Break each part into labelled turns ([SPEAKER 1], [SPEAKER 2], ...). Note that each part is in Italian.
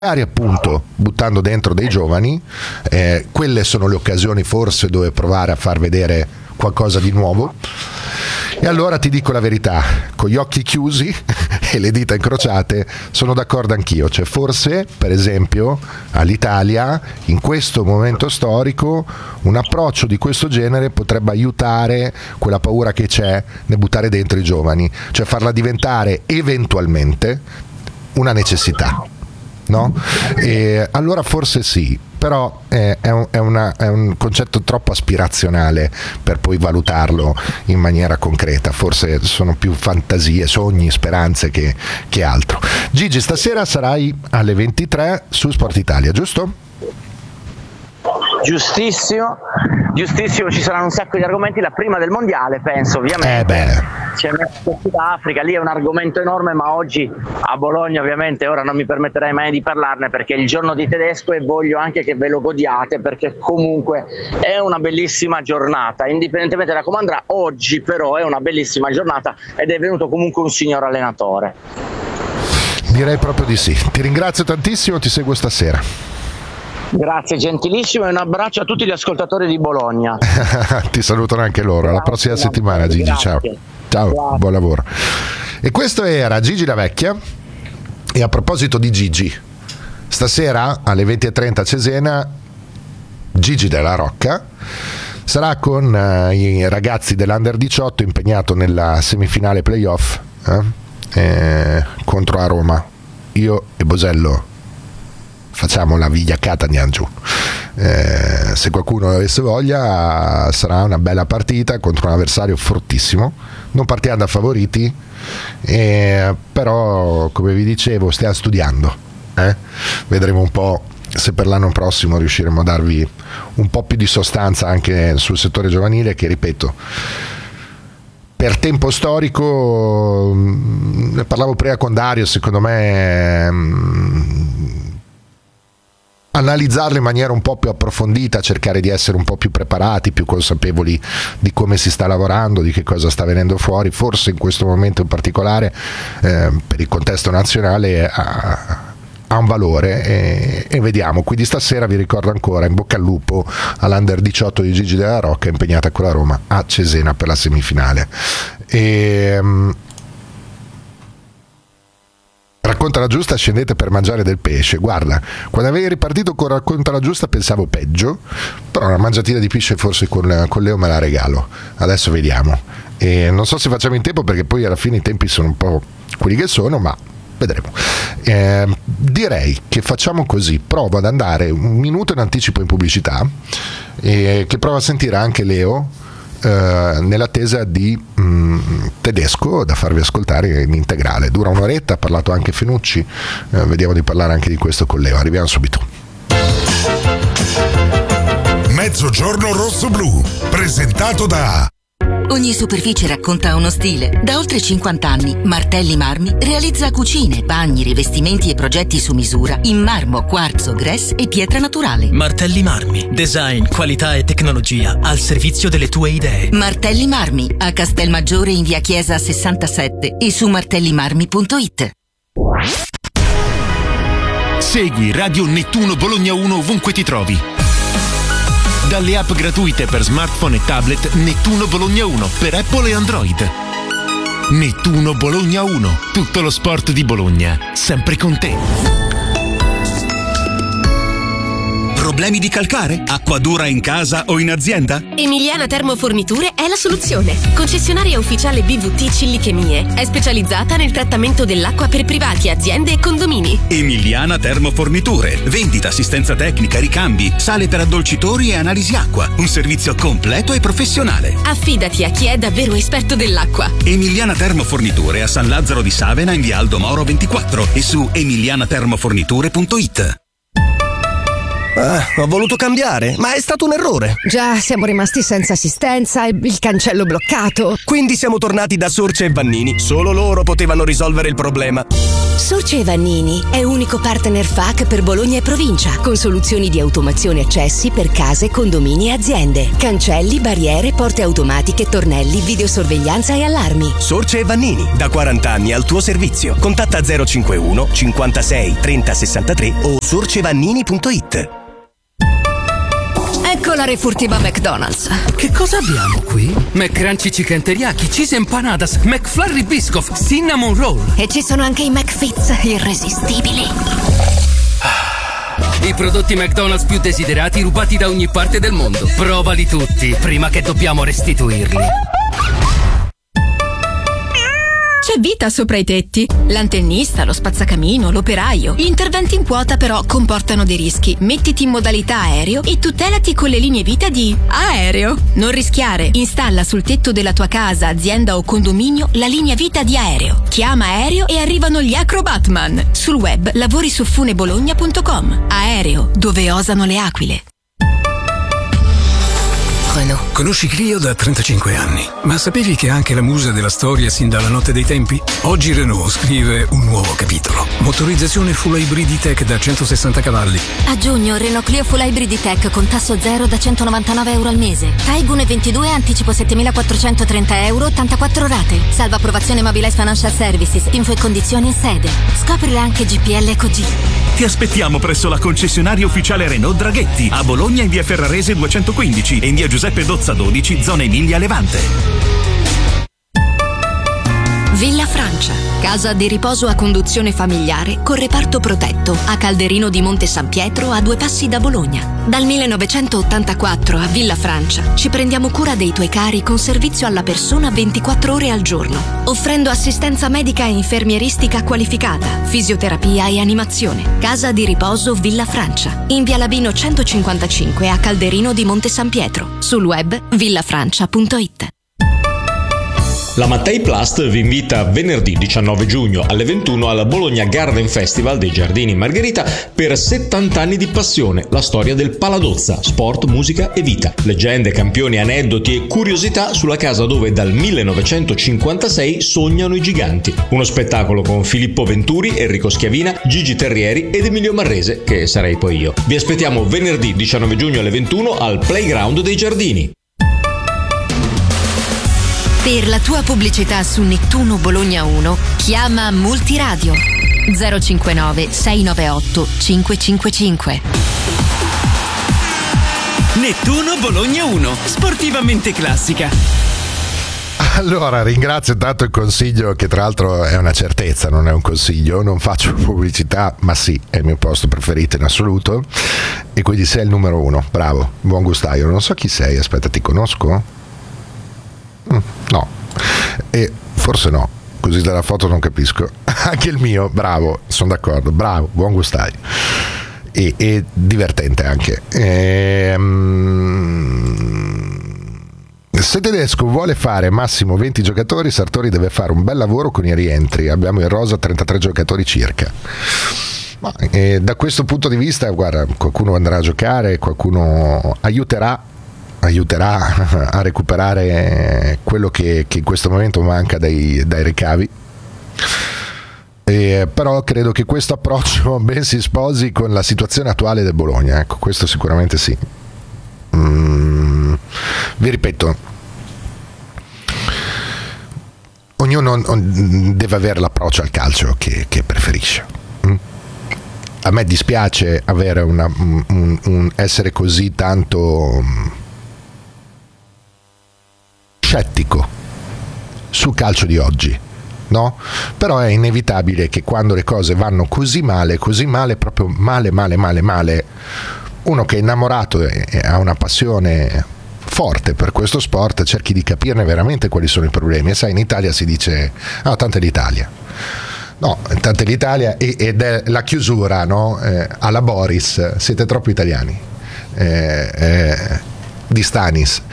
[SPEAKER 1] magari appunto buttando dentro dei giovani, quelle sono le occasioni forse dove provare a far vedere qualcosa di nuovo. E allora ti dico la verità, con gli occhi chiusi e le dita incrociate sono d'accordo anch'io, cioè forse per esempio all'Italia in questo momento storico un approccio di questo genere potrebbe aiutare quella paura che c'è nel buttare dentro i giovani, cioè farla diventare eventualmente una necessità. No? E allora forse sì, però è un concetto troppo aspirazionale per poi valutarlo in maniera concreta, forse sono più fantasie, sogni, speranze che altro. Gigi, stasera sarai alle 23 su Sport Italia, giusto?
[SPEAKER 2] Giustissimo, ci saranno un sacco di argomenti, la prima del mondiale penso ovviamente, c'è Messico Sudafrica, lì è un argomento enorme, ma oggi a Bologna ovviamente ora non mi permetterei mai di parlarne perché è il giorno di tedesco e voglio anche che ve lo godiate perché comunque è una bellissima giornata, indipendentemente da come andrà, oggi però è una bellissima giornata ed è venuto comunque un signor allenatore.
[SPEAKER 1] Direi proprio di sì, ti ringrazio tantissimo, ti seguo stasera.
[SPEAKER 2] Grazie gentilissimo e un abbraccio a tutti gli ascoltatori di Bologna.
[SPEAKER 1] Ti salutano anche loro, alla prossima settimana Gigi,
[SPEAKER 2] grazie.
[SPEAKER 1] Ciao,
[SPEAKER 2] Grazie.
[SPEAKER 1] Buon lavoro. E questo era Gigi La Vecchia. E a proposito di Gigi, stasera alle 20:30 a Cesena Gigi della Rocca sarà con i ragazzi dell'Under 18 impegnato nella semifinale playoff contro a Roma. Io e Bosello facciamo la vigliaccata, andiamo giù. Se qualcuno avesse voglia sarà una bella partita contro un avversario fortissimo, non partiamo da favoriti, però come vi dicevo stiamo studiando, vedremo un po' se per l'anno prossimo riusciremo a darvi un po' più di sostanza anche sul settore giovanile che, ripeto, per tempo storico, ne parlavo prima con Dario, secondo me analizzarlo in maniera un po' più approfondita, cercare di essere un po' più preparati, più consapevoli di come si sta lavorando, di che cosa sta venendo fuori, forse in questo momento in particolare per il contesto nazionale ha un valore e vediamo. Quindi stasera vi ricordo ancora in bocca al lupo all'Under 18 di Gigi della Rocca impegnata con la Roma a Cesena per la semifinale. Racconta la giusta, scendete per mangiare del pesce. Guarda, quando avevi ripartito con Racconta la giusta pensavo peggio, però una mangiatina di pesce forse con Leo me la regalo, adesso vediamo. E non so se facciamo in tempo perché poi alla fine i tempi sono un po' quelli che sono, ma vedremo. Direi che facciamo così, provo ad andare un minuto in anticipo in pubblicità, che provo a sentire anche Leo nell'attesa di tedesco da farvi ascoltare in integrale. Dura un'oretta, ha parlato anche Fenucci, vediamo di parlare anche di questo con Leo. Arriviamo subito.
[SPEAKER 3] Mezzogiorno rosso-blu, presentato da
[SPEAKER 4] Ogni superficie racconta uno stile. Da oltre 50 anni, Martelli Marmi realizza cucine, bagni, rivestimenti e progetti su misura in marmo, quarzo, grès e pietra naturale.
[SPEAKER 5] Martelli Marmi. Design, qualità e tecnologia al servizio delle tue idee.
[SPEAKER 4] Martelli Marmi, a Castelmaggiore in via Chiesa 67 e su martellimarmi.it.
[SPEAKER 6] Segui Radio Nettuno Bologna 1 ovunque ti trovi. Dalle app gratuite per smartphone e tablet Nettuno Bologna 1 per Apple e Android. Nettuno Bologna 1, tutto lo sport di Bologna, sempre con te.
[SPEAKER 7] Problemi di calcare? Acqua dura in casa o in azienda?
[SPEAKER 8] Emiliana Termoforniture è la soluzione. Concessionaria ufficiale BVT Cillichemie. È specializzata nel trattamento dell'acqua per privati, aziende e condomini.
[SPEAKER 7] Emiliana Termoforniture. Vendita, assistenza tecnica, ricambi, sale per addolcitori e analisi acqua. Un servizio completo e professionale.
[SPEAKER 8] Affidati a chi è davvero esperto dell'acqua.
[SPEAKER 7] Emiliana Termoforniture a San Lazzaro di Savena in via Aldo Moro 24 e su emilianatermoforniture.it.
[SPEAKER 9] Ho voluto cambiare, ma è stato un errore.
[SPEAKER 10] Già, siamo rimasti senza assistenza e il cancello bloccato.
[SPEAKER 9] Quindi siamo tornati da Sorce e Vannini. Solo loro potevano risolvere il problema.
[SPEAKER 8] Sorce e Vannini è unico partner FAC per Bologna e provincia, con soluzioni di automazione accessi per case, condomini e aziende. Cancelli, barriere, porte automatiche, tornelli, videosorveglianza e allarmi.
[SPEAKER 9] Sorce e Vannini, da 40 anni al tuo servizio. Contatta 051 56 30 63 o sorcevannini.it.
[SPEAKER 10] Ecco la refurtiva McDonald's.
[SPEAKER 11] Che cosa abbiamo qui? McCrunchy Chicken Teriyaki, Cheese Empanadas, McFlurry Biscoff, Cinnamon Roll.
[SPEAKER 10] E ci sono anche i McFits irresistibili.
[SPEAKER 11] I prodotti McDonald's più desiderati rubati da ogni parte del mondo. Provali tutti, prima che dobbiamo restituirli.
[SPEAKER 8] C'è vita sopra i tetti. L'antennista, lo spazzacamino, l'operaio. Gli interventi in quota però comportano dei rischi. Mettiti in modalità aereo e tutelati con le linee vita di Aereo. Non rischiare. Installa sul tetto della tua casa, azienda o condominio la linea vita di Aereo. Chiama Aereo e arrivano gli Acrobatman. Sul web lavori su funebologna.com. Aereo, dove osano le aquile.
[SPEAKER 12] Renault. Conosci Clio da 35 anni, ma sapevi che è anche la musa della storia sin dalla notte dei tempi? Oggi Renault scrive un nuovo capitolo. Motorizzazione full hybrid tech da 160 cavalli.
[SPEAKER 13] A giugno Renault Clio full hybrid tech con tasso zero da 199 euro al mese. Taigun 22 anticipo 7.430 euro, 84 rate. Salva approvazione Mobilize Financial Services. Info e condizioni in sede. Scoprile anche GPL EcoG.
[SPEAKER 7] Ti aspettiamo presso la concessionaria ufficiale Renault Draghetti a Bologna in via Ferrarese 215 e in via Giuseppe Dozza 12, zona Emilia Levante.
[SPEAKER 8] Villa Francia, casa di riposo a conduzione familiare con reparto protetto a Calderino di Monte San Pietro, a 2 passi da Bologna. Dal 1984 a Villa Francia ci prendiamo cura dei tuoi cari con servizio alla persona 24 ore al giorno, offrendo assistenza medica e infermieristica qualificata, fisioterapia e animazione. Casa di riposo Villa Francia, in via Labino 155 a Calderino di Monte San Pietro. Sul web villafrancia.it.
[SPEAKER 14] La Mattei Plast vi invita venerdì 19 giugno alle 21 al Bologna Garden Festival dei Giardini Margherita per 70 anni di passione, la storia del Paladozza, sport, musica e vita. Leggende, campioni, aneddoti e curiosità sulla casa dove dal 1956 sognano i giganti. Uno spettacolo con Filippo Venturi, Enrico Schiavina, Gigi Terrieri ed Emilio Marrese, che sarei poi io. Vi aspettiamo venerdì 19 giugno alle 21 al Playground dei Giardini.
[SPEAKER 8] Per la tua pubblicità su Nettuno Bologna 1, chiama Multiradio 059 698 555.
[SPEAKER 5] Nettuno Bologna 1, sportivamente classica.
[SPEAKER 1] Allora, ringrazio tanto il consiglio, che tra l'altro è una certezza, non è un consiglio. Non faccio pubblicità, ma sì, è il mio posto preferito in assoluto, e quindi sei il numero 1. Bravo, buon gustaio. Non so chi sei, aspetta, ti conosco? No, e forse no, così dalla foto non capisco. Anche il mio, bravo, sono d'accordo, bravo, buon gustaio e divertente anche. Se Tedesco vuole fare massimo 20 giocatori, Sartori deve fare un bel lavoro con i rientri. Abbiamo in rosa 33 giocatori circa. Ma, da questo punto di vista, guarda, qualcuno andrà a giocare, qualcuno aiuterà a recuperare quello che in questo momento manca dai ricavi. Però credo che questo approccio ben si sposi con la situazione attuale del Bologna, ecco, questo sicuramente sì. Vi ripeto, ognuno deve avere l'approccio al calcio che preferisce. A me dispiace avere un essere così tanto scettico sul calcio di oggi, no? Però è inevitabile che quando le cose vanno così male, proprio male, uno che è innamorato e ha una passione forte per questo sport cerchi di capirne veramente quali sono i problemi. E sai, in Italia si dice tanto è l'Italia. No, tanto è l'Italia ed è la chiusura, no? Alla Boris, siete troppo italiani, di Stanis,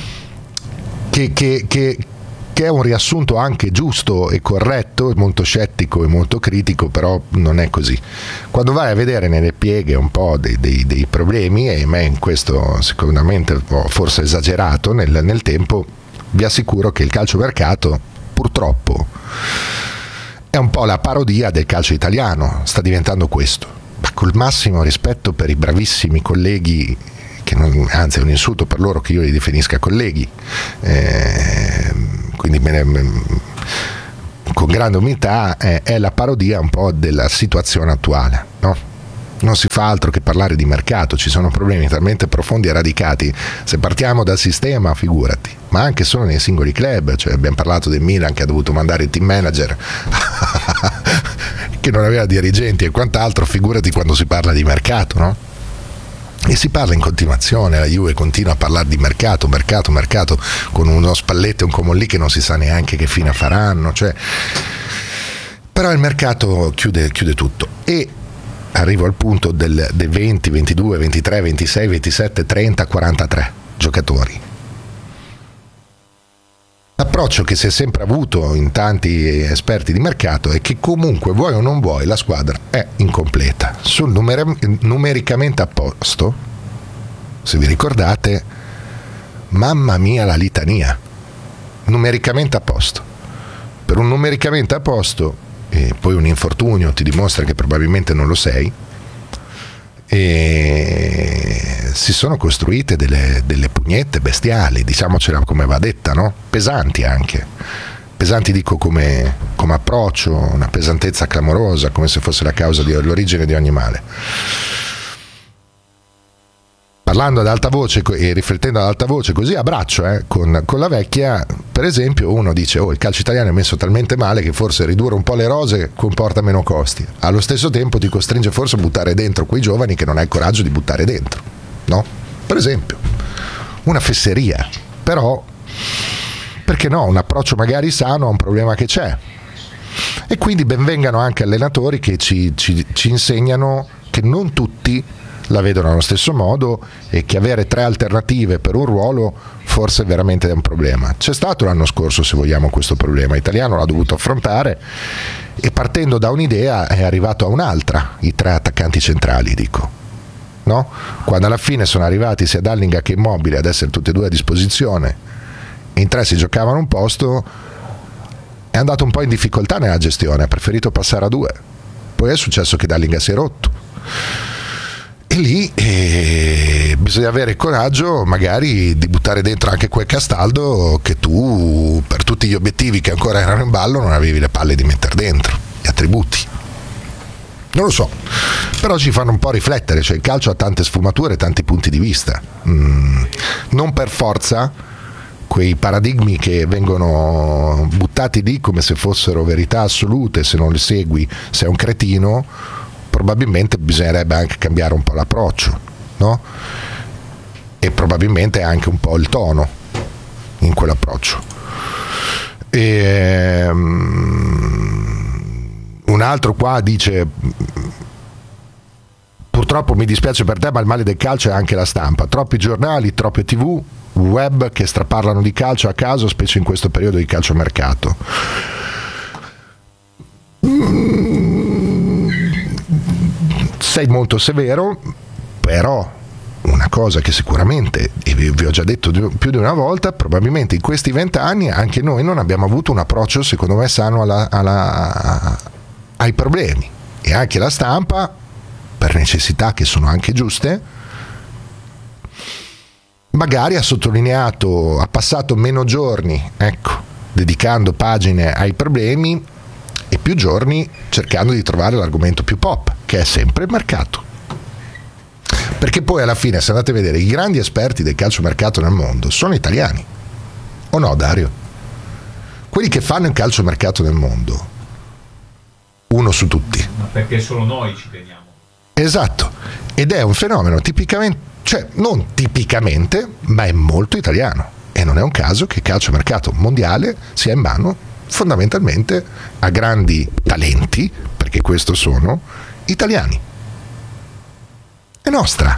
[SPEAKER 1] che è un riassunto anche giusto e corretto, molto scettico e molto critico, però non è così. Quando vai a vedere nelle pieghe un po' dei problemi, e me in questo sicuramente ho forse esagerato nel tempo, vi assicuro che il calciomercato purtroppo è un po' la parodia del calcio italiano, sta diventando questo. Ma col massimo rispetto per i bravissimi colleghi, anzi è un insulto per loro che io li definisca colleghi, quindi con grande umiltà, è la parodia un po' della situazione attuale, no? Non si fa altro che parlare di mercato, ci sono problemi talmente profondi e radicati. Se partiamo dal sistema, figurati, ma anche solo nei singoli club, cioè abbiamo parlato del Milan che ha dovuto mandare il team manager che non aveva dirigenti e quant'altro, figurati quando si parla di mercato, no? E si parla in continuazione, la Juve continua a parlare di mercato, con uno Spalletti e un Comolli che non si sa neanche che fine faranno, cioè. Però il mercato chiude tutto, e arrivo al punto dei 20, 22, 23, 26, 27, 30, 43 giocatori. L'approccio che si è sempre avuto in tanti esperti di mercato è che comunque vuoi o non vuoi la squadra è incompleta. Sul numericamente a posto, se vi ricordate, mamma mia la litania, numericamente a posto. Per un numericamente a posto, e poi un infortunio ti dimostra che probabilmente non lo sei, e si sono costruite delle pugnette bestiali, diciamocela come va detta, no? Pesanti anche, pesanti dico come approccio, una pesantezza clamorosa, come se fosse la causa l'origine di ogni male. Parlando ad alta voce e riflettendo ad alta voce così a braccio con la vecchia, per esempio, uno dice il calcio italiano è messo talmente male che forse ridurre un po' le rose comporta meno costi, allo stesso tempo ti costringe forse a buttare dentro quei giovani che non hai il coraggio di buttare dentro, no? Per esempio, una fesseria, però perché no, un approccio magari sano a un problema che c'è, e quindi benvengano anche allenatori che ci insegnano che non tutti la vedono allo stesso modo e che avere 3 alternative per un ruolo forse veramente è un problema. C'è stato l'anno scorso, se vogliamo, questo problema italiano l'ha dovuto affrontare, e partendo da un'idea è arrivato a un'altra, i 3 attaccanti centrali, dico, no? Quando alla fine sono arrivati sia Dallinga che Immobile ad essere tutti e 2 a disposizione e in 3 si giocavano un posto, è andato un po' in difficoltà nella gestione, ha preferito passare a 2, poi è successo che Dallinga si è rotto. E lì bisogna avere il coraggio magari di buttare dentro anche quel Castaldo che tu, per tutti gli obiettivi che ancora erano in ballo, non avevi le palle di mettere dentro, gli attributi. Non lo so, però ci fanno un po' riflettere, cioè il calcio ha tante sfumature, tanti punti di vista. Non per forza quei paradigmi che vengono buttati lì come se fossero verità assolute, se non le segui sei un cretino. Probabilmente bisognerebbe anche cambiare un po' l'approccio, no? E probabilmente anche un po' il tono in quell'approccio. Un altro qua dice: purtroppo mi dispiace per te, ma il male del calcio è anche la stampa, troppi giornali, troppe TV, web che straparlano di calcio a caso, specie in questo periodo di calciomercato. Sei molto severo, però una cosa che sicuramente, e vi ho già detto più di una volta, probabilmente in questi 20 anni anche noi non abbiamo avuto un approccio secondo me sano ai problemi, e anche la stampa, per necessità che sono anche giuste, magari ha sottolineato, ha passato meno giorni, dedicando pagine ai problemi e più giorni cercando di trovare l'argomento più pop, che è sempre il mercato. Perché poi alla fine, se andate a vedere, i grandi esperti del calciomercato nel mondo sono italiani, o no, Dario? Quelli che fanno il calciomercato nel mondo, uno su tutti.
[SPEAKER 15] Ma perché solo noi ci teniamo.
[SPEAKER 1] Esatto, ed è un fenomeno tipicamente, cioè non tipicamente, ma è molto italiano, e non è un caso che il calciomercato mondiale sia in mano fondamentalmente a grandi talenti, perché questo sono italiani. È nostra.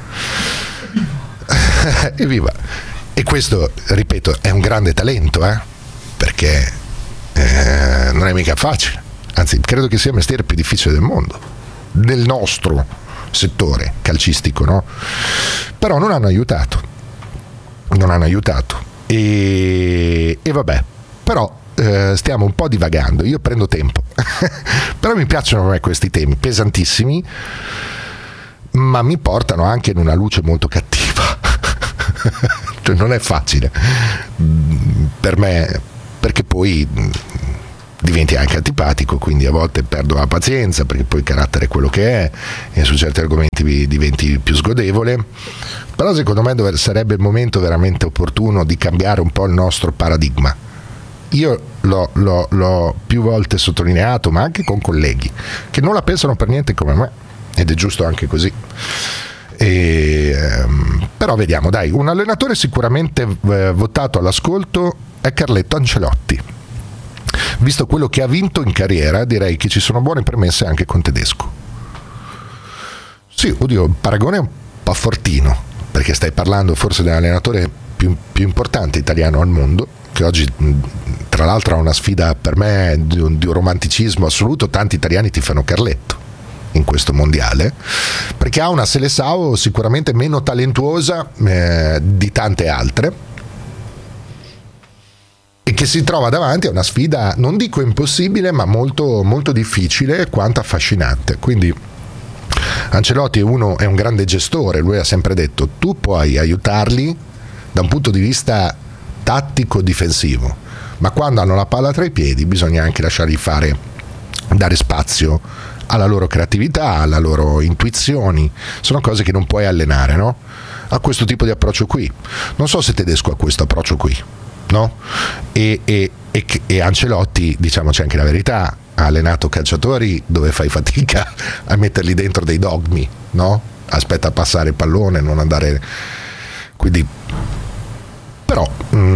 [SPEAKER 1] Evviva. E questo, ripeto, è un grande talento, perché non è mica facile, anzi credo che sia il mestiere più difficile del mondo, nel nostro settore calcistico, no? Però non hanno aiutato e vabbè, però stiamo un po' divagando, io prendo tempo però mi piacciono a me questi temi pesantissimi, ma mi portano anche in una luce molto cattiva cioè non è facile per me, perché poi diventi anche antipatico, quindi a volte perdo la pazienza, perché poi il carattere è quello che è e su certi argomenti diventi più sgodevole. Però secondo me sarebbe il momento veramente opportuno di cambiare un po' il nostro paradigma. Io l'ho più volte sottolineato, ma anche con colleghi che non la pensano per niente come me, ed è giusto anche così. Però vediamo, dai, un allenatore sicuramente votato all'ascolto è Carletto Ancelotti. Visto quello che ha vinto in carriera, direi che ci sono buone premesse anche con Tedesco. Sì, oddio, il paragone è un po' fortino, perché stai parlando forse dell'allenatore più importante italiano al mondo, che oggi tra l'altro ha una sfida per me di un romanticismo assoluto. Tanti italiani tifano Carletto in questo mondiale, perché ha una Seleção sicuramente meno talentuosa di tante altre, e che si trova davanti a una sfida, non dico impossibile, ma molto, molto difficile quanto affascinante. Quindi Ancelotti è un grande gestore, lui ha sempre detto tu puoi aiutarli da un punto di vista tattico difensivo, ma quando hanno la palla tra i piedi bisogna anche lasciargli fare, dare spazio alla loro creatività, alla loro intuizioni. Sono cose che non puoi allenare, no? A questo tipo di approccio qui. Non so se Tedesco ha questo approccio qui, no? E Ancelotti, diciamoci anche la verità, ha allenato calciatori dove fai fatica a metterli dentro dei dogmi, no? Aspetta a passare il pallone, non andare, quindi però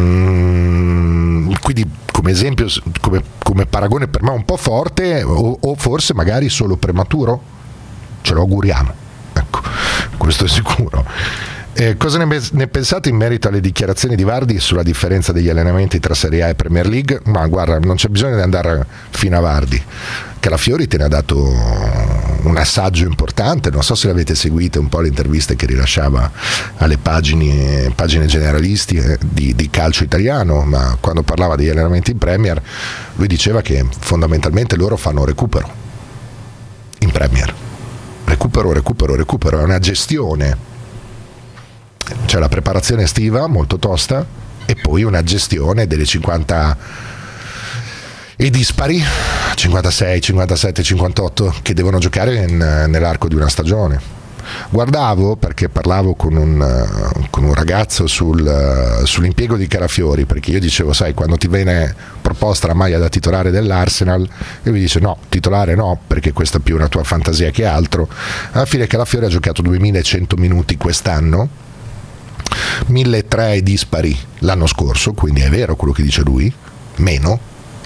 [SPEAKER 1] quindi come esempio, come paragone per me un po' forte, o forse magari solo prematuro, ce lo auguriamo, ecco, questo è sicuro. Cosa ne pensate in merito alle dichiarazioni di Vardy sulla differenza degli allenamenti tra Serie A e Premier League? Ma guarda, non c'è bisogno di andare fino a Vardy. Calafiori te ne ha dato un assaggio importante, non so se l'avete seguito un po' le interviste che rilasciava alle pagine generalisti di calcio italiano, ma quando parlava degli allenamenti in Premier lui diceva che fondamentalmente loro fanno recupero in Premier. Recupero, è una gestione. C'è la preparazione estiva molto tosta e poi una gestione delle 50 e dispari 56, 57, 58 che devono giocare nell'arco di una stagione. Guardavo, perché parlavo con un ragazzo sull'impiego di Calafiori, perché io dicevo, sai, quando ti viene proposta la maglia da titolare dell'Arsenal, e lui dice no, titolare no, perché questa è più una tua fantasia che altro. Alla fine Calafiori ha giocato 2100 minuti quest'anno, 1.300 dispari l'anno scorso, quindi è vero quello che dice lui, meno,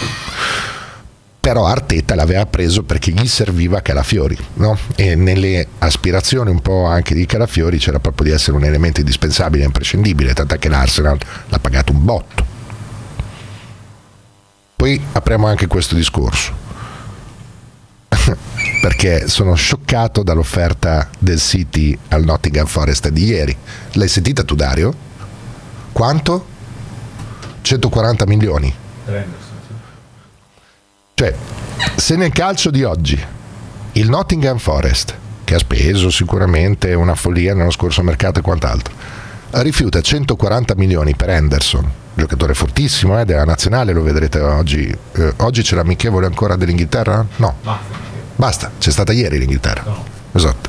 [SPEAKER 1] però Arteta l'aveva preso perché gli serviva Calafiori, no? E nelle aspirazioni un po' anche di Calafiori c'era proprio di essere un elemento indispensabile, imprescindibile, tant'è che l'Arsenal l'ha pagato un botto. Poi apriamo anche questo discorso perché sono scioccato dall'offerta del City al Nottingham Forest di ieri. L'hai sentita tu, Dario? Quanto? 140 milioni. Cioè, se nel calcio di oggi il Nottingham Forest, che ha speso sicuramente una follia nello scorso mercato e quant'altro, rifiuta 140 milioni per Henderson, giocatore fortissimo della nazionale, lo vedrete oggi. Oggi c'è l'amichevole ancora dell'Inghilterra? No. Basta, c'è stata ieri l'Inghilterra. No. Esatto.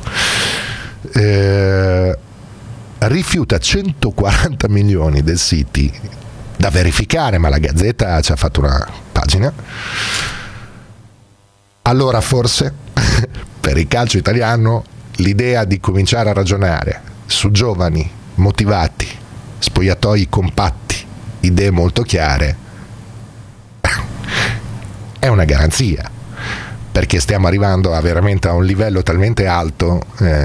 [SPEAKER 1] Rifiuta 140 milioni del City, da verificare, ma la Gazzetta ci ha fatto una pagina. Allora forse per il calcio italiano l'idea di cominciare a ragionare su giovani motivati, spogliatoi compatti, idee molto chiare è una garanzia, perché stiamo arrivando veramente a un livello talmente alto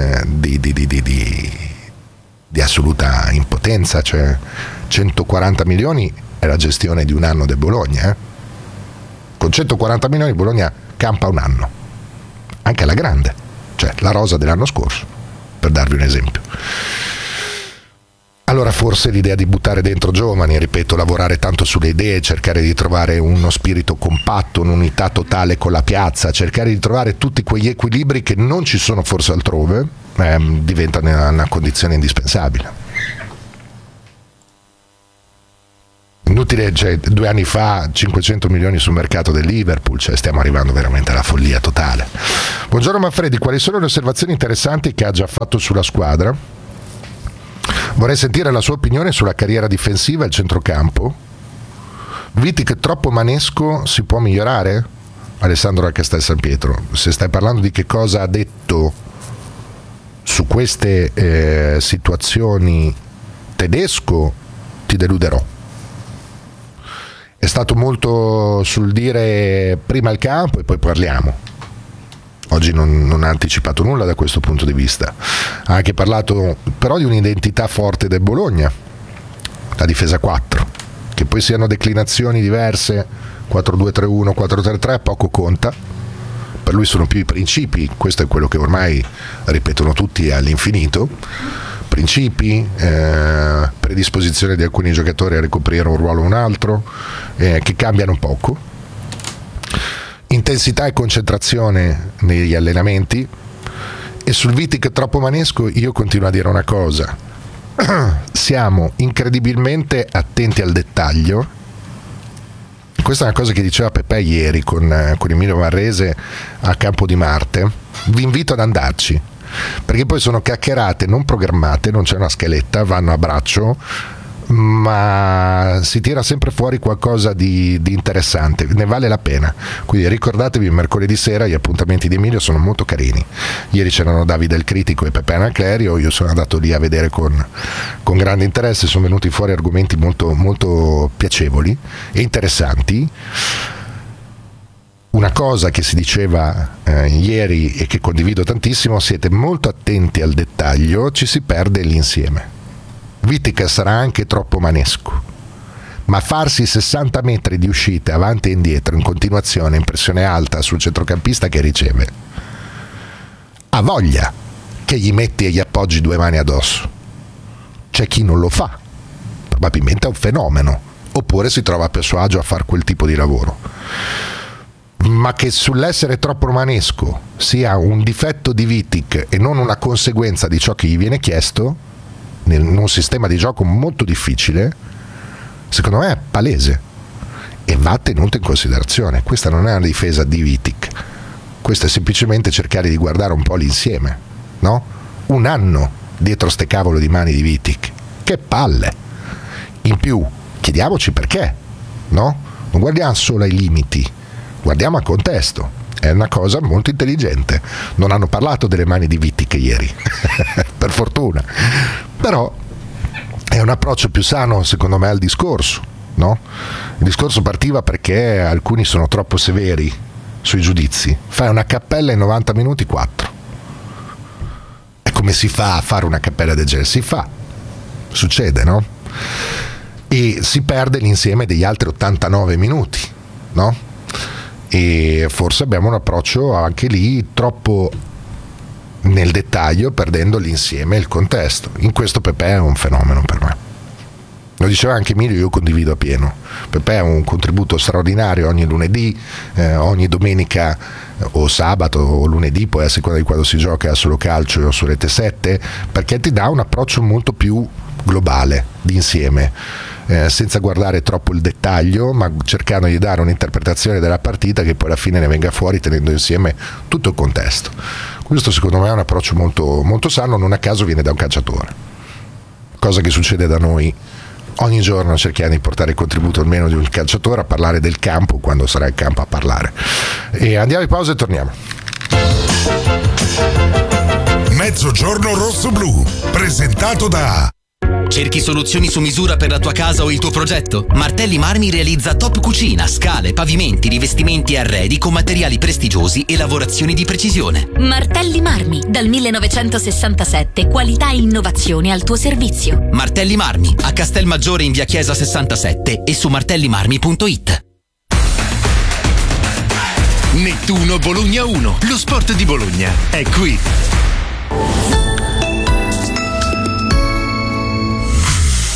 [SPEAKER 1] di assoluta impotenza. Cioè 140 milioni è la gestione di un anno del Bologna. Con 140 milioni Bologna campa un anno, anche alla grande, cioè la rosa dell'anno scorso, per darvi un esempio. Allora allora forse l'idea di buttare dentro giovani, ripeto, lavorare tanto sulle idee, cercare di trovare uno spirito compatto, un'unità totale con la piazza, cercare di trovare tutti quegli equilibri che non ci sono forse altrove, diventa una condizione indispensabile. Inutile, cioè, 2 anni fa 500 milioni sul mercato del Liverpool, cioè stiamo arrivando veramente alla follia totale. Buongiorno Manfredi, quali sono le osservazioni interessanti che ha già fatto sulla squadra? Vorrei sentire la sua opinione sulla carriera difensiva e il centrocampo. Vitic troppo manesco, si può migliorare? Alessandro da Castel San Pietro, se stai parlando di che cosa ha detto su queste situazioni Tedesco, ti deluderò. È stato molto sul dire prima il campo e poi parliamo. Oggi non ha anticipato nulla da questo punto di vista. Ha anche parlato però di un'identità forte del Bologna, la difesa 4, che poi siano declinazioni diverse, 4-2-3-1, 4-3-3, poco conta. Per lui sono più i principi, questo è quello che ormai ripetono tutti all'infinito. Principi, predisposizione di alcuni giocatori a ricoprire un ruolo o un altro, che cambiano poco, intensità e concentrazione negli allenamenti. E sul Vitic troppo manesco io continuo a dire una cosa: siamo incredibilmente attenti al dettaglio. Questa è una cosa che diceva Pepe ieri con Emilio Marrese a Campo di Marte. Vi invito ad andarci, perché poi sono chiacchierate non programmate, non c'è una scaletta, vanno a braccio, ma si tira sempre fuori qualcosa di interessante, ne vale la pena. Quindi ricordatevi, mercoledì sera gli appuntamenti di Emilio sono molto carini. Ieri c'erano Davide il Critico e Pepe Anaclerio, io sono andato lì a vedere con grande interesse, sono venuti fuori argomenti molto, molto piacevoli e interessanti. Una cosa che si diceva ieri e che condivido tantissimo: siete molto attenti al dettaglio, ci si perde l'insieme. Vitic sarà anche troppo manesco, ma farsi 60 metri di uscite avanti e indietro in continuazione in pressione alta sul centrocampista che riceve, ha voglia che gli metti e gli appoggi 2 mani addosso. C'è chi non lo fa, probabilmente è un fenomeno, oppure si trova più a suo agio a fare quel tipo di lavoro. Ma che sull'essere troppo romanesco sia un difetto di Vitic e non una conseguenza di ciò che gli viene chiesto in un sistema di gioco molto difficile, secondo me è palese e va tenuto in considerazione. Questa non è una difesa di Vitic, questo è semplicemente cercare di guardare un po' l'insieme, no? Un anno dietro ste cavolo di mani di Vitic, che palle. In più chiediamoci perché, no? Non guardiamo solo ai limiti, guardiamo al contesto. È una cosa molto intelligente. Non hanno parlato delle mani di Vitic ieri per fortuna, però è un approccio più sano secondo me al discorso, no? Il discorso partiva perché alcuni sono troppo severi sui giudizi. Fai una cappella in 90 minuti 4. E come si fa a fare una cappella del genere? Si fa, succede, no? E si perde l'insieme degli altri 89 minuti, no? E forse abbiamo un approccio anche lì troppo nel dettaglio, perdendo l'insieme e il contesto. In questo Pepe è un fenomeno per me. Lo diceva anche Emilio, io condivido appieno. Pepe ha un contributo straordinario ogni lunedì, ogni domenica o sabato o lunedì, poi a seconda di quando si gioca solo calcio o su Rete 7, perché ti dà un approccio molto più globale, d'insieme, senza guardare troppo il dettaglio, ma cercando di dare un'interpretazione della partita che poi alla fine ne venga fuori tenendo insieme tutto il contesto. Questo secondo me è un approccio molto, molto sano, non a caso viene da un calciatore, cosa che succede da noi ogni giorno. Cerchiamo di portare il contributo almeno di un calciatore a parlare del campo quando sarà il campo a parlare. E andiamo in pausa e torniamo.
[SPEAKER 3] Mezzogiorno rosso-blu, presentato da...
[SPEAKER 5] Cerchi soluzioni su misura per la tua casa o il tuo progetto? Martelli Marmi realizza top cucina, scale, pavimenti, rivestimenti e arredi con materiali prestigiosi e lavorazioni di precisione.
[SPEAKER 8] Martelli Marmi, dal 1967, qualità e innovazione al tuo servizio.
[SPEAKER 5] Martelli Marmi, a Castelmaggiore in via Chiesa 67 e su martellimarmi.it.
[SPEAKER 6] Nettuno Bologna 1, lo sport di Bologna è qui.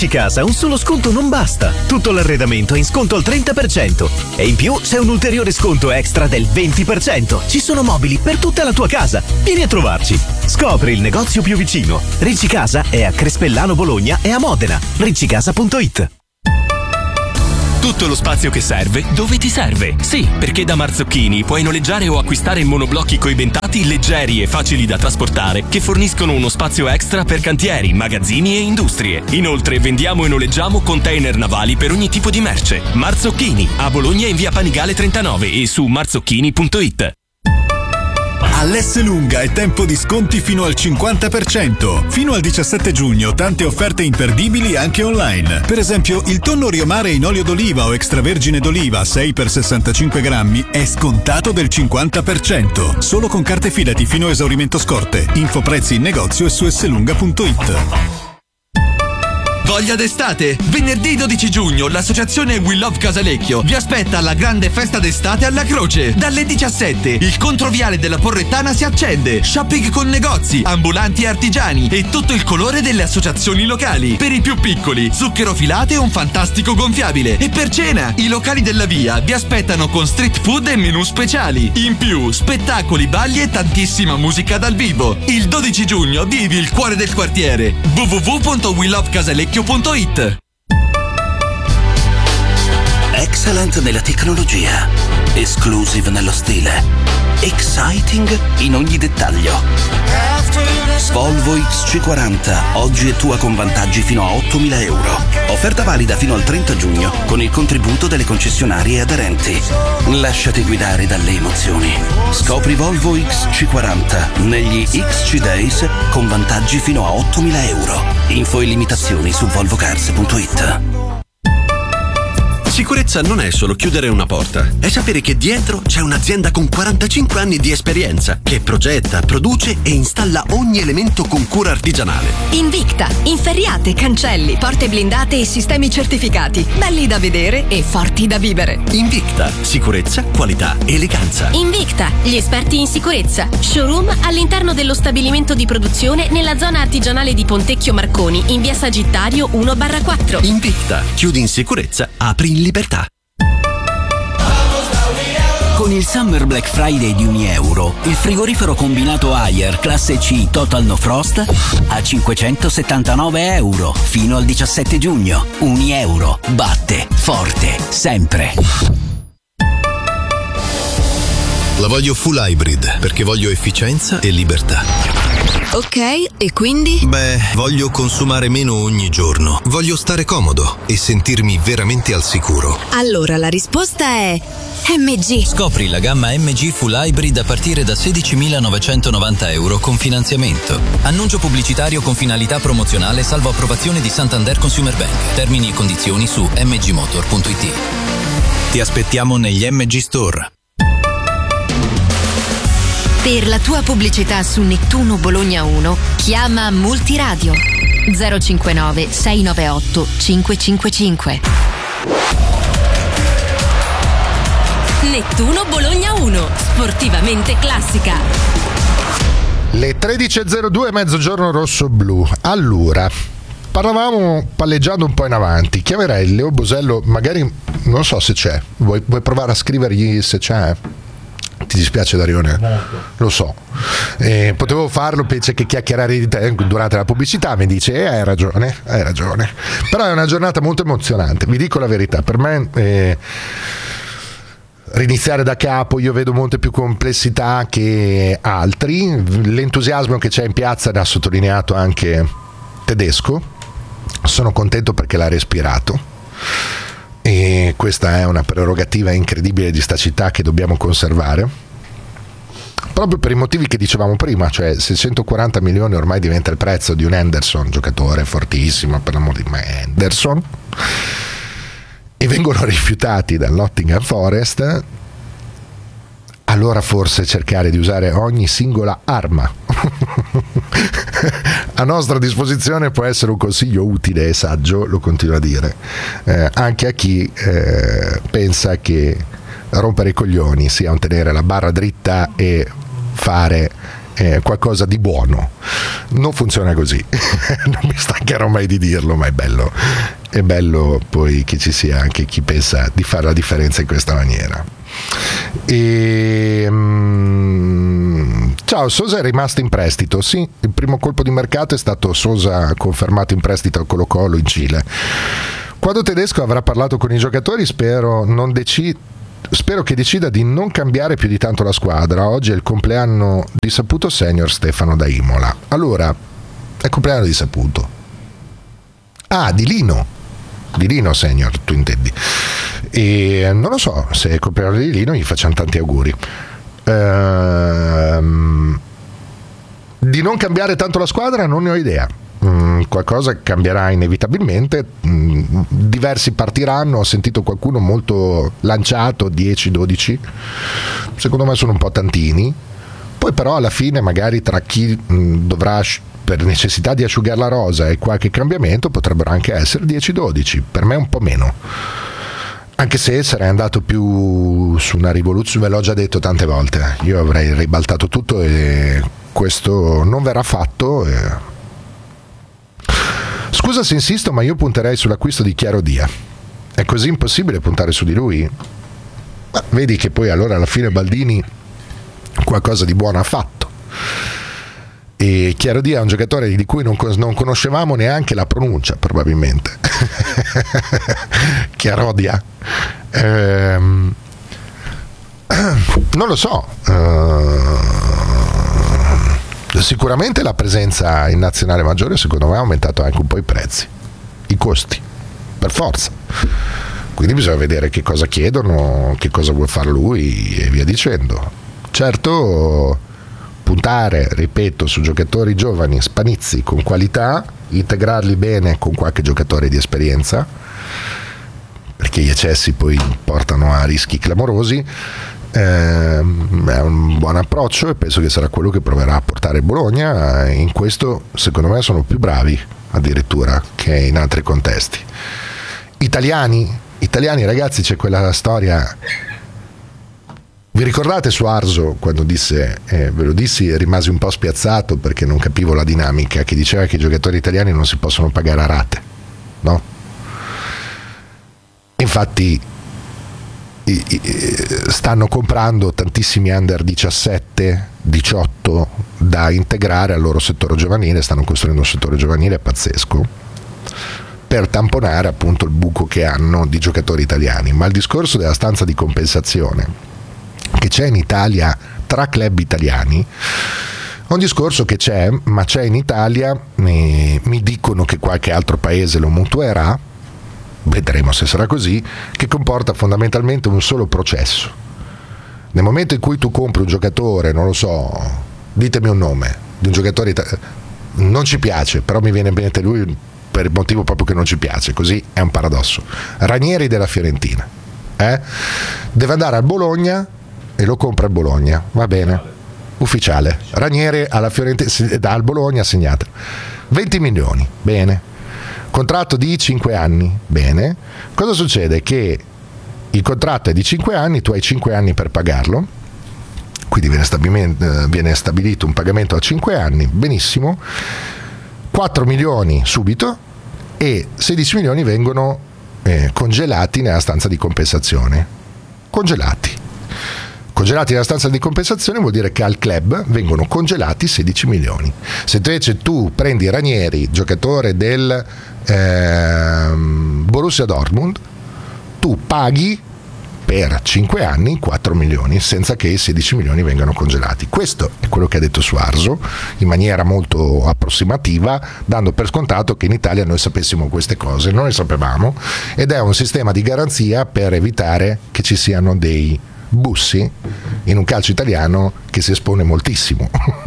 [SPEAKER 16] Ricicasa un solo sconto non basta. Tutto l'arredamento è in sconto al 30% e in più c'è un ulteriore sconto extra del 20%. Ci sono mobili per tutta la tua casa. Vieni a trovarci. Scopri il negozio più vicino. Ricicasa è a Crespellano Bologna e a Modena. Ricicasa.it.
[SPEAKER 5] Tutto lo spazio che serve dove ti serve. Sì, perché da Marzocchini puoi noleggiare o acquistare monoblocchi coibentati leggeri e facili da trasportare che forniscono uno spazio extra per cantieri, magazzini e industrie. Inoltre vendiamo e noleggiamo container navali per ogni tipo di merce. Marzocchini, a Bologna in via Panigale 39 e su marzocchini.it.
[SPEAKER 17] All'Esselunga è tempo di sconti fino al 50%. Fino al 17 giugno tante offerte imperdibili anche online. Per esempio il tonno Riomare in olio d'oliva o extravergine d'oliva 6x65 grammi è scontato del 50%. Solo con carte Fidati fino a esaurimento scorte. Info prezzi in negozio e su esselunga.it.
[SPEAKER 5] Voglia d'estate? Venerdì 12 giugno l'associazione We Love Casalecchio vi aspetta alla grande festa d'estate alla Croce. Dalle 17 il controviale della Porrettana si accende. Shopping con negozi, ambulanti e artigiani e tutto il colore delle associazioni locali. Per i più piccoli, zucchero filate e un fantastico gonfiabile. E per cena, i locali della via vi aspettano con street food e menù speciali. In più, spettacoli, balli e tantissima musica dal vivo. Il 12 giugno vivi il cuore del quartiere. www.welovecasalecchio.it.
[SPEAKER 18] Excellent nella tecnologia, exclusive nello stile, exciting in ogni dettaglio. Volvo XC40 oggi è tua con vantaggi fino a 8.000 euro. Offerta valida fino al 30 giugno con il contributo delle concessionarie aderenti. Lasciati guidare dalle emozioni. Scopri Volvo XC40 negli XC Days con vantaggi fino a 8.000 euro. Info e limitazioni su volvocars.it.
[SPEAKER 19] Sicurezza non è solo chiudere una porta, è sapere che dietro c'è un'azienda con 45 anni di esperienza che progetta, produce e installa ogni elemento con cura artigianale.
[SPEAKER 8] Invicta, inferriate, cancelli, porte blindate e sistemi certificati, belli da vedere e forti da vivere.
[SPEAKER 19] Invicta, sicurezza, qualità, eleganza.
[SPEAKER 20] Invicta, gli esperti in sicurezza. Showroom all'interno dello stabilimento di produzione nella zona artigianale di Pontecchio Marconi, in via Sagittario 1/4.
[SPEAKER 19] Invicta, chiudi in sicurezza, apri in libertà.
[SPEAKER 9] Con il Summer Black Friday di €1, il frigorifero combinato Haier classe C Total No Frost a €579 fino al 17 giugno. €1 batte forte sempre.
[SPEAKER 21] La voglio full hybrid perché voglio efficienza e libertà.
[SPEAKER 8] Ok, e quindi?
[SPEAKER 21] Beh, voglio consumare meno ogni giorno. Voglio stare comodo e sentirmi veramente al sicuro.
[SPEAKER 8] Allora la risposta è MG.
[SPEAKER 22] Scopri la gamma MG Full Hybrid a partire da €16.990 con finanziamento. Annuncio pubblicitario con finalità promozionale salvo approvazione di Santander Consumer Bank. Termini e condizioni su mgmotor.it. Ti aspettiamo negli MG Store.
[SPEAKER 4] Per la tua pubblicità su Nettuno Bologna 1, chiama Multiradio 059 698 555.
[SPEAKER 20] Nettuno Bologna 1, sportivamente classica.
[SPEAKER 1] Le 13.02, mezzogiorno rosso-blu. Allora, parlavamo palleggiando un po' in avanti. Chiamerei Leo Bosello, magari non so se c'è. Vuoi provare a scrivergli se c'è? Ti dispiace Darione? Lo so, potevo farlo invece che chiacchierare di te durante la pubblicità. Mi dice hai ragione, però è una giornata molto emozionante, vi dico la verità. Per me riniziare da capo, io vedo molte più complessità che altri. L'entusiasmo che c'è in piazza ne ha sottolineato anche Tedesco, sono contento perché l'ha respirato. E questa è una prerogativa incredibile di sta città che dobbiamo conservare proprio per i motivi che dicevamo prima, cioè se 140 milioni ormai diventa il prezzo di un Henderson, giocatore fortissimo per l'amor di me, Henderson, e vengono rifiutati dal Nottingham Forest, allora forse cercare di usare ogni singola arma a nostra disposizione può essere un consiglio utile e saggio, lo continuo a dire, anche a chi pensa che rompere i coglioni sia un tenere la barra dritta e fare qualcosa di buono. Non funziona così. Non mi stancherò mai di dirlo, ma è bello poi che ci sia anche chi pensa di fare la differenza in questa maniera. Ciao, Sosa è rimasto in prestito. Sì, il primo colpo di mercato è stato Sosa confermato in prestito a Colo-Colo in Cile. Quando Tedesco avrà parlato con i giocatori, spero che decida di non cambiare più di tanto la squadra. Oggi è il compleanno di Saputo Senior Stefano da Imola. Allora, è il compleanno di Saputo. Di Lino Senior, tu intendi. E non lo so, se è il compleanno di Lino gli facciamo tanti auguri. Di non cambiare tanto la squadra non ne ho idea. Qualcosa cambierà inevitabilmente, diversi partiranno. Ho sentito qualcuno molto lanciato, 10-12, secondo me sono un po' tantini. Poi però alla fine magari tra chi dovrà per necessità di asciugare la rosa e qualche cambiamento potrebbero anche essere 10-12, per me un po' meno, anche se sarei andato più su una rivoluzione. Ve l'ho già detto tante volte, io avrei ribaltato tutto e questo non verrà fatto. Scusa se insisto, ma io punterei sull'acquisto di Chiaro Dia. È così impossibile puntare su di lui? Ma vedi che poi allora alla fine Baldini qualcosa di buono ha fatto. E Chiaro Dia è un giocatore di cui non conoscevamo neanche la pronuncia, probabilmente. Chiaro Dia. Non lo so. Sicuramente la presenza in nazionale maggiore secondo me ha aumentato anche un po' i prezzi, i costi, per forza. Quindi bisogna vedere che cosa chiedono, che cosa vuol fare lui e via dicendo. Certo, puntare, ripeto, su giocatori giovani, spanizzi, con qualità, integrarli bene con qualche giocatore di esperienza, perché gli eccessi poi portano a rischi clamorosi. È un buon approccio e penso che sarà quello che proverà a portare Bologna. In questo secondo me sono più bravi addirittura che in altri contesti. Italiani ragazzi, c'è quella storia, vi ricordate su Arso quando disse, ve lo dissi e rimasi un po' spiazzato perché non capivo la dinamica, che diceva che i giocatori italiani non si possono pagare a rate, no? Infatti stanno comprando tantissimi under 17, 18 da integrare al loro settore giovanile, stanno costruendo un settore giovanile pazzesco per tamponare appunto il buco che hanno di giocatori italiani. Ma il discorso della stanza di compensazione che c'è in Italia tra club italiani è un discorso che c'è, ma c'è in Italia, mi dicono che qualche altro paese lo mutuerà, vedremo se sarà così, che comporta fondamentalmente un solo processo. Nel momento in cui tu compri un giocatore, non lo so, ditemi un nome di un giocatore non ci piace, però mi viene in mente lui per il motivo proprio che non ci piace, così è un paradosso. Ranieri della Fiorentina deve andare al Bologna e lo compra il Bologna, va bene, ufficiale. Ranieri alla Fiorentina, al Bologna segnate 20 milioni, bene. Contratto di 5 anni, bene. Cosa succede? Che il contratto è di 5 anni, tu hai 5 anni per pagarlo, quindi viene stabilito un pagamento a 5 anni, benissimo, 4 milioni subito e 16 milioni vengono congelati nella stanza di compensazione. Congelati nella stanza di compensazione vuol dire che al club vengono congelati 16 milioni. Se invece tu prendi Ranieri, giocatore del Borussia Dortmund, tu paghi per 5 anni 4 milioni senza che i 16 milioni vengano congelati. Questo è quello che ha detto Suarzo in maniera molto approssimativa, dando per scontato che in Italia noi sapessimo queste cose. Non le sapevamo, ed è un sistema di garanzia per evitare che ci siano dei bussi in un calcio italiano che si espone moltissimo.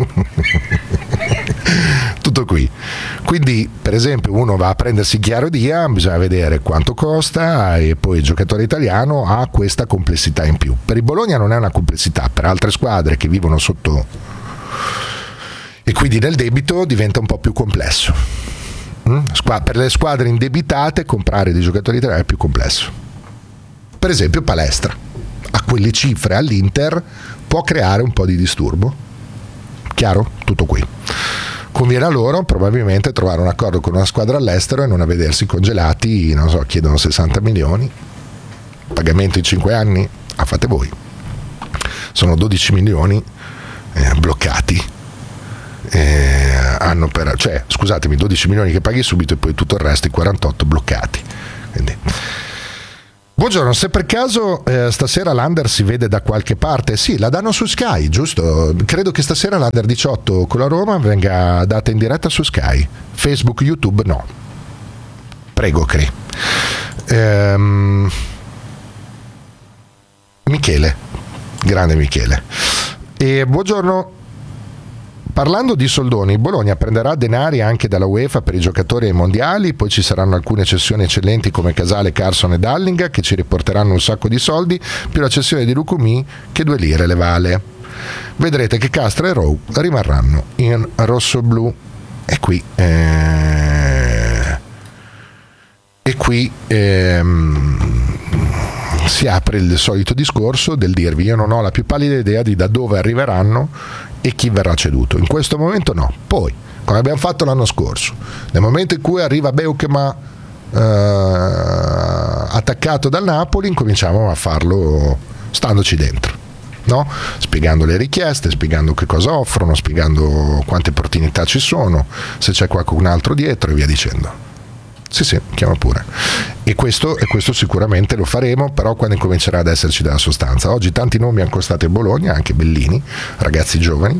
[SPEAKER 1] Tutto qui. Quindi per esempio uno va a prendersi Chiaro Dia, bisogna vedere quanto costa e poi il giocatore italiano ha questa complessità in più. Per il Bologna non è una complessità, per altre squadre che vivono sotto e quindi nel debito diventa un po' più complesso. Per le squadre indebitate comprare dei giocatori italiani è più complesso. Per esempio Palestra a quelle cifre all'Inter può creare un po' di disturbo, Chiaro? Tutto qui. Conviene a loro probabilmente trovare un accordo con una squadra all'estero e non a vedersi congelati, non so, chiedono 60 milioni, pagamento in 5 anni, fate voi. Sono 12 milioni bloccati, scusatemi, 12 milioni che paghi subito e poi tutto il resto, i 48 bloccati. Quindi. Buongiorno, se per caso stasera l'Under si vede da qualche parte, sì, la danno su Sky, giusto? Credo che stasera l'Under 18 con la Roma venga data in diretta su Sky, Facebook, YouTube no. Prego, Cri. Michele, grande Michele. E buongiorno. Parlando di soldoni, Bologna prenderà denari anche dalla UEFA per i giocatori ai mondiali, poi ci saranno alcune cessioni eccellenti come Casale, Carson e Dallinga che ci riporteranno un sacco di soldi, più la cessione di Lucumí che 2 lire le vale. Vedrete che Castro e Rowe rimarranno in rosso-blu. E qui si apre il solito discorso del dirvi io non ho la più pallida idea di da dove arriveranno e chi verrà ceduto. In questo momento no. Poi, come abbiamo fatto l'anno scorso, nel momento in cui arriva Beukema attaccato dal Napoli, incominciamo a farlo standoci dentro, no? Spiegando le richieste, spiegando che cosa offrono, spiegando quante opportunità ci sono, se c'è qualcun altro dietro e via dicendo. Sì, chiama pure. E questo sicuramente lo faremo, però quando incomincerà ad esserci della sostanza. Oggi tanti nomi hanno costato in Bologna, anche bellini, ragazzi giovani,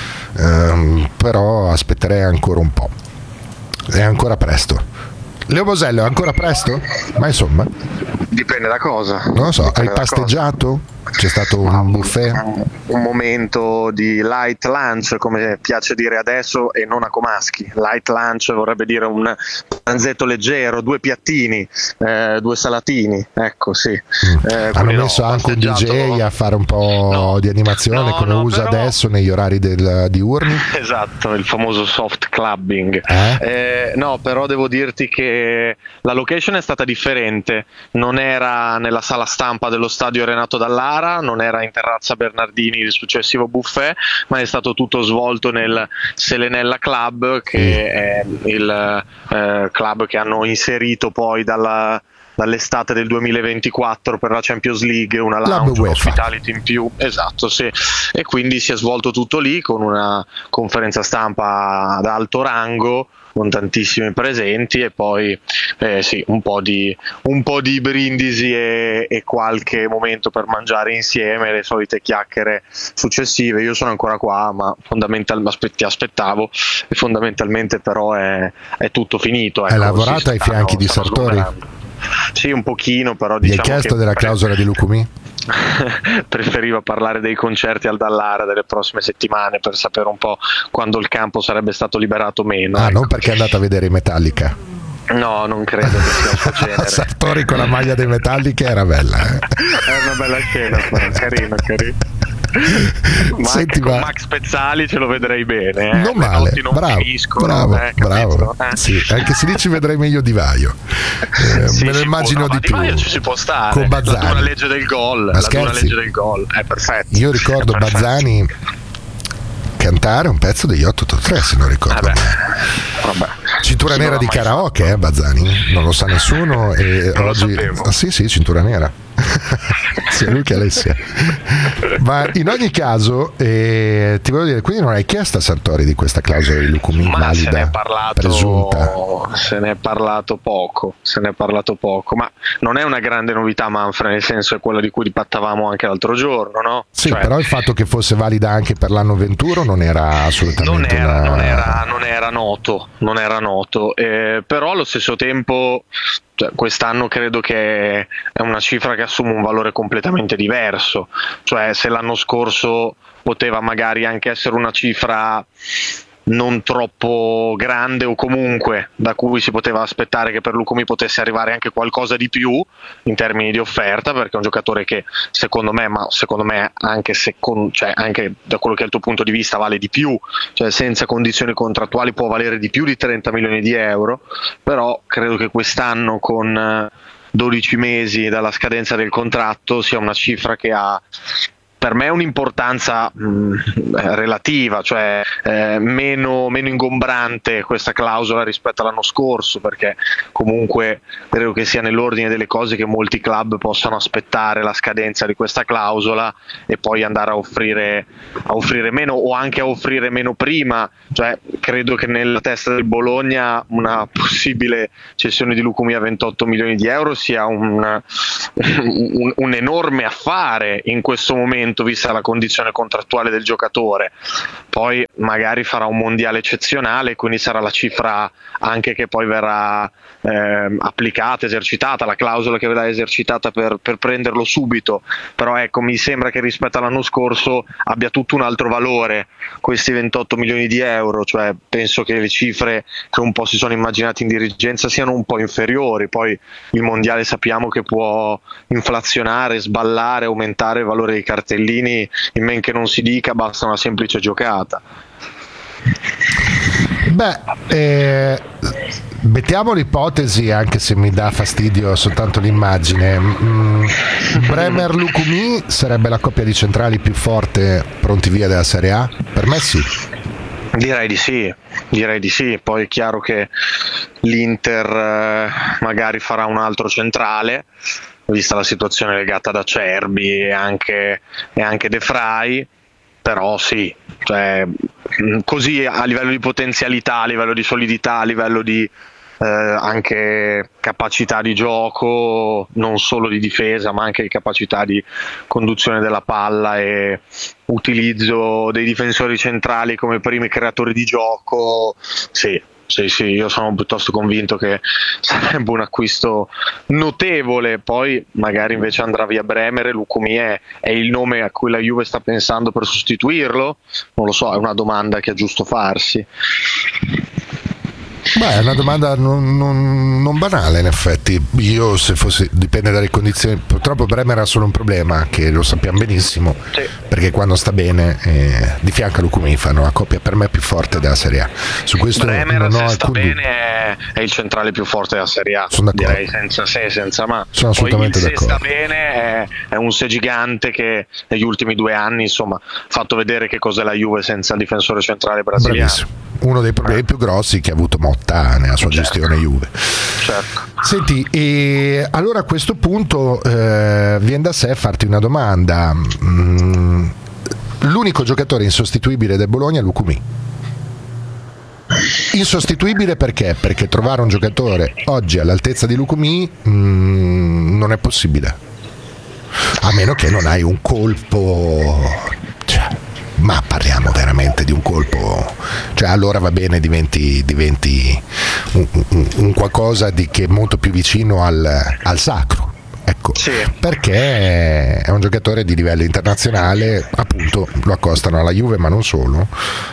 [SPEAKER 1] però aspetterei ancora un po'. È ancora presto. Leo Bosello, è ancora presto? Ma insomma,
[SPEAKER 2] dipende da cosa.
[SPEAKER 1] Non lo so, hai pasteggiato? C'è stato un buffet?
[SPEAKER 2] Un momento di light lunch, come piace dire adesso, e non a Comaschi. Light lunch vorrebbe dire un pranzetto leggero, 2 piattini, 2 salatini, ecco, sì.
[SPEAKER 1] Hanno messo anche un DJ a fare un po' di animazione come usa però adesso negli orari diurni?
[SPEAKER 2] Esatto, il famoso soft clubbing. No, però devo dirti che la location è stata differente, non era nella sala stampa dello stadio Renato Dall'Ara, non era in terrazza Bernardini il successivo buffet, ma è stato tutto svolto nel Selenella Club, che è il club che hanno inserito poi dall'estate del 2024 per la Champions League, una lounge, un hospitality in più, esatto, sì. E quindi si è svolto tutto lì con una conferenza stampa ad alto rango, con tantissimi presenti e poi sì, un po' di brindisi e qualche momento per mangiare insieme, le solite chiacchiere successive. Io sono ancora qua, ma fondamentalmente ti aspettavo, e fondamentalmente però è tutto finito.
[SPEAKER 1] Hai lavorato ai fianchi di Sartori?
[SPEAKER 2] Sì, un pochino, però
[SPEAKER 1] diciamo. Gli hai chiesto della clausola di Lucumí?
[SPEAKER 2] Preferiva parlare dei concerti al Dallara delle prossime settimane per sapere un po' quando il campo sarebbe stato liberato o meno.
[SPEAKER 1] Ecco. Non perché è andato a vedere i Metallica?
[SPEAKER 2] No, non credo che sia il suo genere.
[SPEAKER 1] Sartori con la maglia dei Metallica era bella,
[SPEAKER 2] È una bella scena, carino.
[SPEAKER 1] Senti,
[SPEAKER 2] con Max Pezzali ce lo vedrei bene.
[SPEAKER 1] Non male, bravo. Sì, anche se lì ci vedrei meglio Di Vaio. Me lo immagino di più.
[SPEAKER 2] Di Vaio ci si può stare.
[SPEAKER 1] Con Bazzani.
[SPEAKER 2] La dura legge del gol. È perfetto.
[SPEAKER 1] Io ricordo Bazzani cantare un pezzo degli 883, se non ricordo bene. Cintura nera di karaoke, Bazzani, non lo sa nessuno e
[SPEAKER 2] non
[SPEAKER 1] oggi sì, cintura nera. Sia lui che Alessia. Ma in ogni caso ti voglio dire, quindi non hai chiesto a Sartori di questa clausola di Lucumí valida, presunta?
[SPEAKER 2] Se ne è parlato poco, ma non è una grande novità, Manfred, nel senso è quello di cui dibattavamo anche l'altro giorno, no?
[SPEAKER 1] Sì, però il fatto che fosse valida anche per l'anno 21 non era assolutamente
[SPEAKER 2] non era noto, però allo stesso tempo quest'anno credo che è una cifra che assume un valore completamente diverso, cioè se l'anno scorso poteva magari anche essere una cifra non troppo grande o comunque da cui si poteva aspettare che per Lucumí potesse arrivare anche qualcosa di più in termini di offerta, perché è un giocatore che secondo me anche da quello che è il tuo punto di vista vale di più, cioè senza condizioni contrattuali può valere di più di 30 milioni di euro, però credo che quest'anno con 12 mesi dalla scadenza del contratto sia una cifra che ha per me è un'importanza relativa, cioè meno ingombrante questa clausola rispetto all'anno scorso, perché comunque credo che sia nell'ordine delle cose che molti club possano aspettare la scadenza di questa clausola e poi andare a offrire meno, o anche a offrire meno prima. Cioè credo che nella testa del Bologna una possibile cessione di Lukumi a 28 milioni di euro sia un enorme affare in questo momento, vista la condizione contrattuale del giocatore. Poi magari farà un mondiale eccezionale, quindi sarà la cifra anche che poi verrà applicata, esercitata, la clausola che verrà esercitata per prenderlo subito. Però ecco, mi sembra che rispetto all'anno scorso abbia tutto un altro valore questi 28 milioni di euro, cioè penso che le cifre che un po' si sono immaginate in dirigenza siano un po' inferiori. Poi il mondiale sappiamo che può inflazionare, sballare, aumentare il valore dei cartellini, in men che non si dica, basta una semplice giocata.
[SPEAKER 1] Mettiamo l'ipotesi, anche se mi dà fastidio soltanto l'immagine, Bremer Lukumi sarebbe la coppia di centrali più forte pronti via della Serie A? Per me sì.
[SPEAKER 2] Direi di sì, poi è chiaro che l'Inter magari farà un altro centrale, vista la situazione legata ad Acerbi e anche De Vrij, però sì, cioè, così a livello di potenzialità, a livello di solidità, a livello di anche capacità di gioco, non solo di difesa ma anche di capacità di conduzione della palla e utilizzo dei difensori centrali come primi creatori di gioco, sì, io sono piuttosto convinto che sarebbe un acquisto notevole. Poi magari invece andrà via Bremer e Lukumi è il nome a cui la Juve sta pensando per sostituirlo? Non lo so, è una domanda che è giusto farsi.
[SPEAKER 1] È una domanda non banale, in effetti. Io, se fosse, dipende dalle condizioni. Purtroppo Bremer ha solo un problema, che lo sappiamo benissimo, sì, perché quando sta bene di fianco a Lukumi fanno la coppia per me più forte della Serie A. Su questo
[SPEAKER 2] Bremer,
[SPEAKER 1] non ho
[SPEAKER 2] se sta bene, è il centrale più forte della Serie A, direi senza se, senza ma.
[SPEAKER 1] Sono assolutamente
[SPEAKER 2] poi
[SPEAKER 1] d'accordo.
[SPEAKER 2] Se sta bene è un se gigante che negli ultimi 2 anni, insomma, ha fatto vedere che cos'è la Juve senza il difensore centrale brasiliano.
[SPEAKER 1] Bravissimo. Uno dei problemi più grossi che ha avuto Motta nella sua gestione Juve.
[SPEAKER 2] Certo.
[SPEAKER 1] Senti, e allora a questo punto viene da sé farti una domanda. L'unico giocatore insostituibile del Bologna è Lukumi. Insostituibile perché? Perché trovare un giocatore oggi all'altezza di Lukumi non è possibile, a meno che non hai un colpo, cioè, ma parliamo veramente di un colpo, cioè allora va bene, diventi un qualcosa di che è molto più vicino al sacro, ecco, sì, perché è un giocatore di livello internazionale, appunto lo accostano alla Juve ma non solo,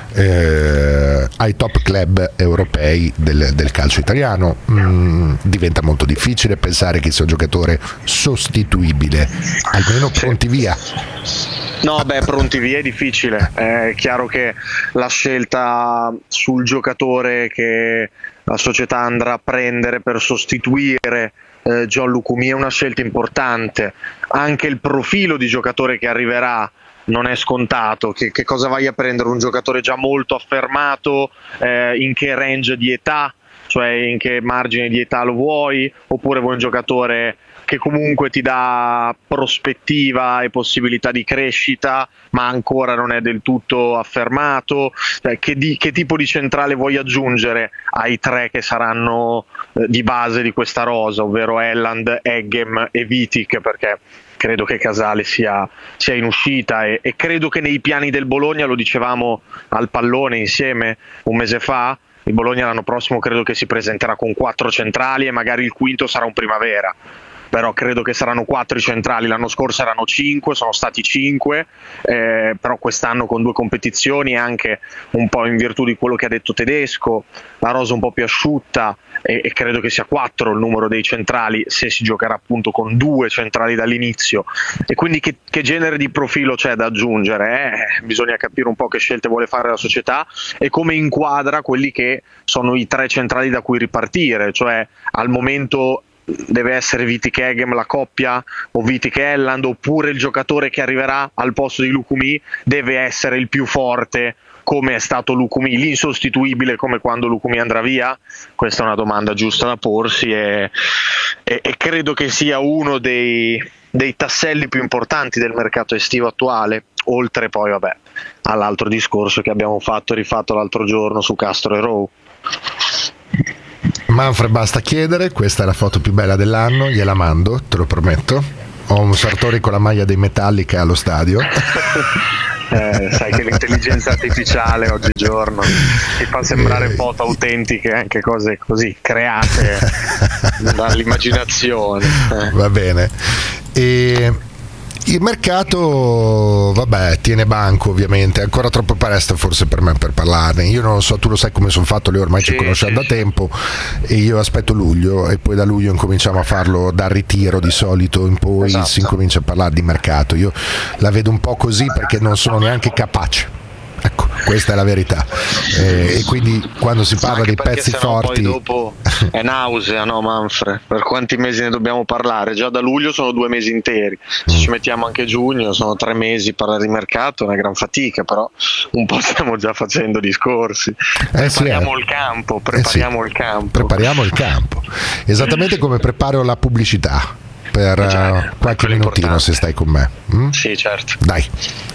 [SPEAKER 1] ai top club europei del calcio italiano. Diventa molto difficile pensare che sia un giocatore sostituibile, almeno pronti via.
[SPEAKER 2] No, pronti via è difficile. È chiaro che la scelta sul giocatore che la società andrà a prendere per sostituire John Lukumi è una scelta importante. Anche il profilo di giocatore che arriverà non è scontato. Che cosa vai a prendere? Un giocatore già molto affermato, in che range di età, cioè in che margine di età lo vuoi, oppure vuoi un giocatore che comunque ti dà prospettiva e possibilità di crescita ma ancora non è del tutto affermato? Che tipo di centrale vuoi aggiungere ai 3 che saranno di base di questa rosa, ovvero Elland, Eggem e Vitic? Perché credo che Casale sia in uscita e credo che nei piani del Bologna, lo dicevamo al pallone insieme un mese fa, il Bologna l'anno prossimo credo che si presenterà con 4 centrali e magari il quinto sarà un Primavera. Però credo che saranno 4 i centrali. L'anno scorso erano 5, sono stati 5, però quest'anno con 2 competizioni e anche un po' in virtù di quello che ha detto Tedesco, la rosa un po' più asciutta, e credo che sia 4 il numero dei centrali, se si giocherà appunto con 2 centrali dall'inizio. E quindi che genere di profilo c'è da aggiungere? Bisogna capire un po' che scelte vuole fare la società e come inquadra quelli che sono i 3 centrali da cui ripartire. Cioè al momento deve essere Vitic Egem la coppia o Vitic Elland, oppure il giocatore che arriverà al posto di Lukumi deve essere il più forte come è stato Lukumi, l'insostituibile come quando Lukumi andrà via? Questa è una domanda giusta da porsi e credo che sia uno dei tasselli più importanti del mercato estivo attuale, oltre poi all'altro discorso che abbiamo rifatto l'altro giorno su Castro e Rowe.
[SPEAKER 1] Manfred, basta chiedere, questa è la foto più bella dell'anno, gliela mando, te lo prometto. Ho un Sartori con la maglia dei Metallica allo stadio.
[SPEAKER 2] Sai che l'intelligenza artificiale oggigiorno ti fa sembrare foto autentiche, anche cose così create dall'immaginazione.
[SPEAKER 1] Va bene. E il mercato, tiene banco ovviamente, è ancora troppo presto forse per me per parlarne. Io non lo so, tu lo sai come sono fatto, lei ormai ci conosciamo da tempo e io aspetto luglio e poi da luglio incominciamo a farlo dal ritiro di solito in poi, esatto. Si incomincia a parlare di mercato. Io la vedo un po' così perché non sono neanche capace. Ecco, questa è la verità. E quindi quando si parla di pezzi forti,
[SPEAKER 2] poi dopo è nausea, no Manfred? Per quanti mesi ne dobbiamo parlare? Già da luglio sono 2 mesi interi, se ci mettiamo anche giugno sono 3 mesi. Parlare di mercato è una gran fatica, però un po' stiamo già facendo discorsi. Prepariamo il campo,
[SPEAKER 1] prepariamo il campo, esattamente come preparo la pubblicità per qualche minutino, se stai con me.
[SPEAKER 2] Sì, certo.
[SPEAKER 1] Dai.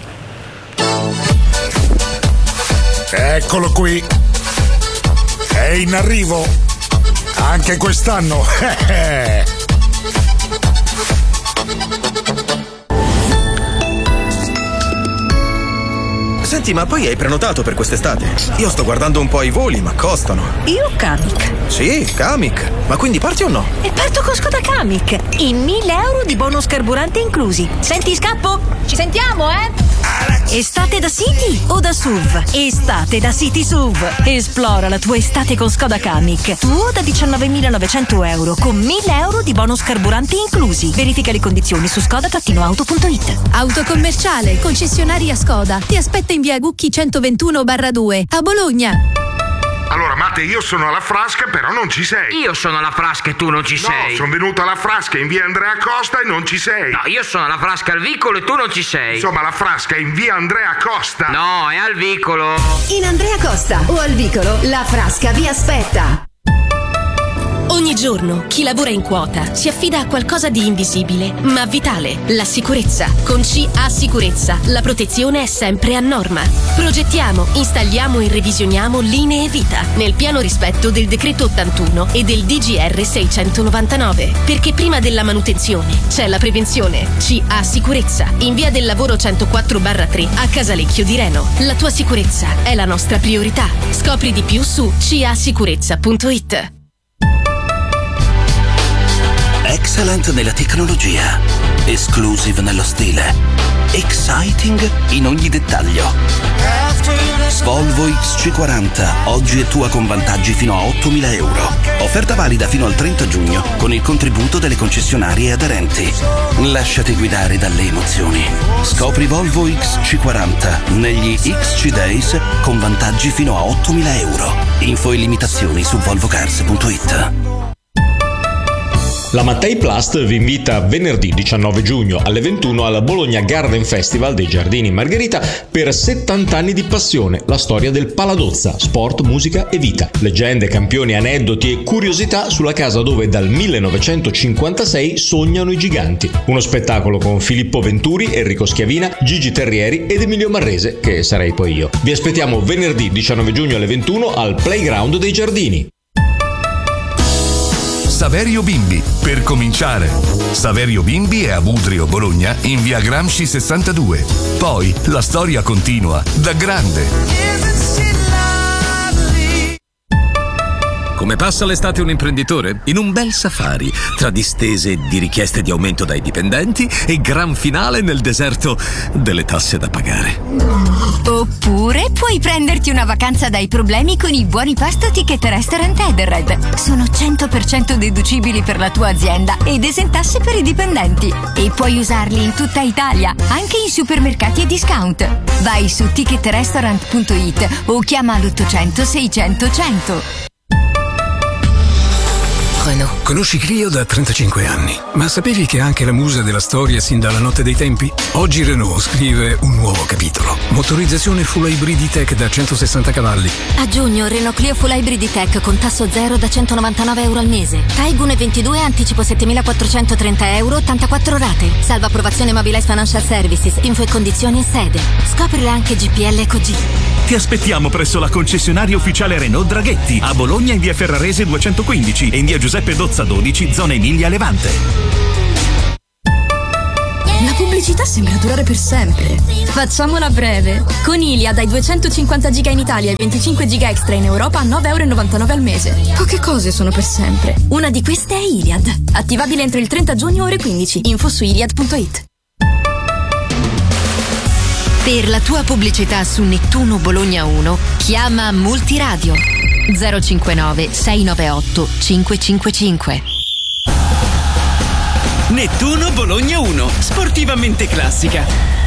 [SPEAKER 3] Eccolo qui, è in arrivo anche quest'anno.
[SPEAKER 10] Senti, ma poi hai prenotato per quest'estate? Io sto guardando un po' i voli, ma costano.
[SPEAKER 11] Io Kamiq.
[SPEAKER 10] Sì, Kamiq. Ma quindi parti o no?
[SPEAKER 11] E parto con Skoda Kamiq. E 1.000 euro di bonus carburante inclusi. Senti, scappo? Ci sentiamo, Estate da City o da SUV? Estate da City SUV. Esplora la tua estate con Skoda Kamiq. Tuo da 19.900 euro con 1.000 euro di bonus carburanti inclusi. Verifica le condizioni su skoda-auto.it.
[SPEAKER 23] Autocommerciale, concessionaria Skoda. Ti aspetta in via Gucchi 121/2 a Bologna.
[SPEAKER 3] Allora Matte, io sono alla Frasca però non ci sei.
[SPEAKER 24] Io sono alla Frasca e tu non ci sei.
[SPEAKER 3] No, sono venuto alla Frasca in via Andrea Costa e non ci sei.
[SPEAKER 24] No, io sono alla Frasca al Vicolo e tu non ci sei.
[SPEAKER 3] Insomma, la Frasca è in via Andrea Costa.
[SPEAKER 24] No, è al Vicolo.
[SPEAKER 25] In Andrea Costa o al Vicolo, la Frasca vi aspetta.
[SPEAKER 20] Ogni giorno chi lavora in quota si affida a qualcosa di invisibile ma vitale, la sicurezza. Con CA Sicurezza la protezione è sempre a norma. Progettiamo, installiamo e revisioniamo linee vita nel pieno rispetto del decreto 81 e del DGR 699, perché prima della manutenzione c'è la prevenzione. CA Sicurezza in via del lavoro 104/3 a Casalecchio di Reno. La tua sicurezza è la nostra priorità. Scopri di più su casicurezza.it.
[SPEAKER 18] Excellent nella tecnologia, exclusive nello stile, exciting in ogni dettaglio. Volvo XC40, oggi è tua con vantaggi fino a 8.000 euro. Offerta valida fino al 30 giugno con il contributo delle concessionarie aderenti. Lasciati guidare dalle emozioni. Scopri Volvo XC40 negli XC Days con vantaggi fino a 8.000 euro. Info e limitazioni su volvocars.it.
[SPEAKER 14] La Mattei Plast vi invita venerdì 19 giugno alle 21 al Bologna Garden Festival dei Giardini Margherita per 70 anni di passione, la storia del Paladozza, sport, musica e vita. Leggende, campioni, aneddoti e curiosità sulla casa dove dal 1956 sognano i giganti. Uno spettacolo con Filippo Venturi, Enrico Schiavina, Gigi Terrieri ed Emilio Marrese, che sarei poi io. Vi aspettiamo venerdì 19 giugno alle 21 al Playground dei Giardini.
[SPEAKER 26] Saverio Bimbi, per cominciare. Saverio Bimbi è a Budrio, Bologna, in via Gramsci 62. Poi la storia continua da grande.
[SPEAKER 27] Come passa l'estate un imprenditore? In un bel safari, tra distese di richieste di aumento dai dipendenti e gran finale nel deserto delle tasse da pagare.
[SPEAKER 13] Oppure puoi prenderti una vacanza dai problemi con i buoni pasto Ticket Restaurant Edenred. Sono 100% deducibili per la tua azienda ed esentasse per i dipendenti. E puoi usarli in tutta Italia, anche in supermercati e discount. Vai su ticketrestaurant.it o chiama l'800 600 100.
[SPEAKER 4] muovono.
[SPEAKER 5] Conosci Clio da 35 anni, ma sapevi che è anche la musa della storia sin dalla notte dei tempi? Oggi Renault scrive un nuovo capitolo. Motorizzazione full hybrid tech da 160 cavalli.
[SPEAKER 13] A giugno Renault Clio Full Hybrid Tech con tasso zero da 199 euro al mese. Taigun E22 anticipo 7.430 euro, 84 rate. Salvo approvazione Mobilize Financial Services. Info e condizioni in sede. Scoprile anche GPL EcoG.
[SPEAKER 6] Ti aspettiamo presso la concessionaria ufficiale Renault Draghetti a Bologna in via Ferrarese 215 e in via Giuseppe Dozza 12, zona Emilia Levante.
[SPEAKER 8] La pubblicità sembra durare per sempre. Facciamola breve. Con Iliad hai 250 giga in Italia e 25 giga extra in Europa a 9,99 euro al mese. Poche cose sono per sempre. Una di queste è Iliad. Attivabile entro il 30 giugno ore 15. Info su iliad.it.
[SPEAKER 4] Per la tua pubblicità su Nettuno Bologna 1, chiama Multiradio 059 698 555.
[SPEAKER 7] Nettuno Bologna 1, sportivamente classica.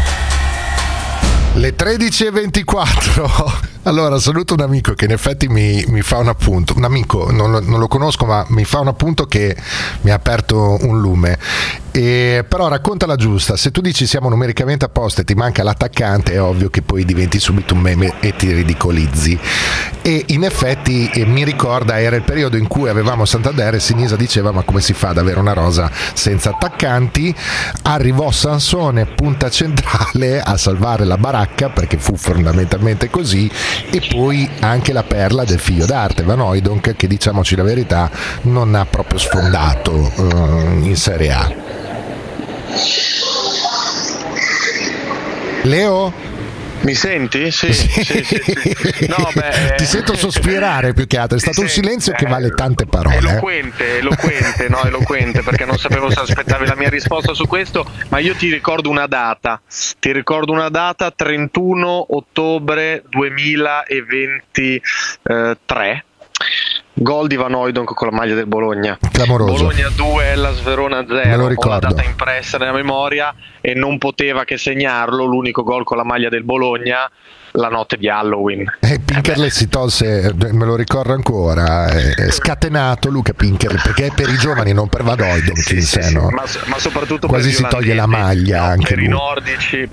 [SPEAKER 1] Le 13:24. Allora, saluto un amico che in effetti mi fa un appunto. Un amico, non lo conosco, ma mi fa un appunto che mi ha aperto un lume. Però raccontala giusta. Se tu dici siamo numericamente a posto e ti manca l'attaccante, è ovvio che poi diventi subito un meme e ti ridicolizzi. E in effetti mi ricorda, era il periodo in cui avevamo Santander e Sinisa diceva: ma come si fa ad avere una rosa senza attaccanti? Arrivò Sansone, punta centrale, a salvare la baracca, perché fu fondamentalmente così. E poi anche la perla del figlio d'arte Van Hooijdonk, che diciamoci la verità non ha proprio sfondato in Serie A. Leo?
[SPEAKER 2] Mi senti? Sì. No,
[SPEAKER 1] ti sento sospirare più che altro, è stato un silenzio che vale tante parole.
[SPEAKER 2] Eloquente, perché non sapevo se aspettavi la mia risposta su questo, ma io ti ricordo una data, 31 ottobre 2023. Gol di Van Hooijdonk con la maglia del Bologna.
[SPEAKER 1] Clamoroso.
[SPEAKER 2] Bologna 2, Hellas Verona 0.
[SPEAKER 1] Me lo ricordo.
[SPEAKER 2] Ho la data impressa nella memoria e non poteva che segnarlo, l'unico gol con la maglia del Bologna, la notte di Halloween.
[SPEAKER 1] Pinkerle si tolse, me lo ricordo ancora, è scatenato Luca Pinkerle, perché è per i giovani, non per Van Hooijdonk in sé, no?
[SPEAKER 2] Ma soprattutto
[SPEAKER 1] quasi
[SPEAKER 2] per
[SPEAKER 1] si toglie la maglia, anche
[SPEAKER 2] per i nordici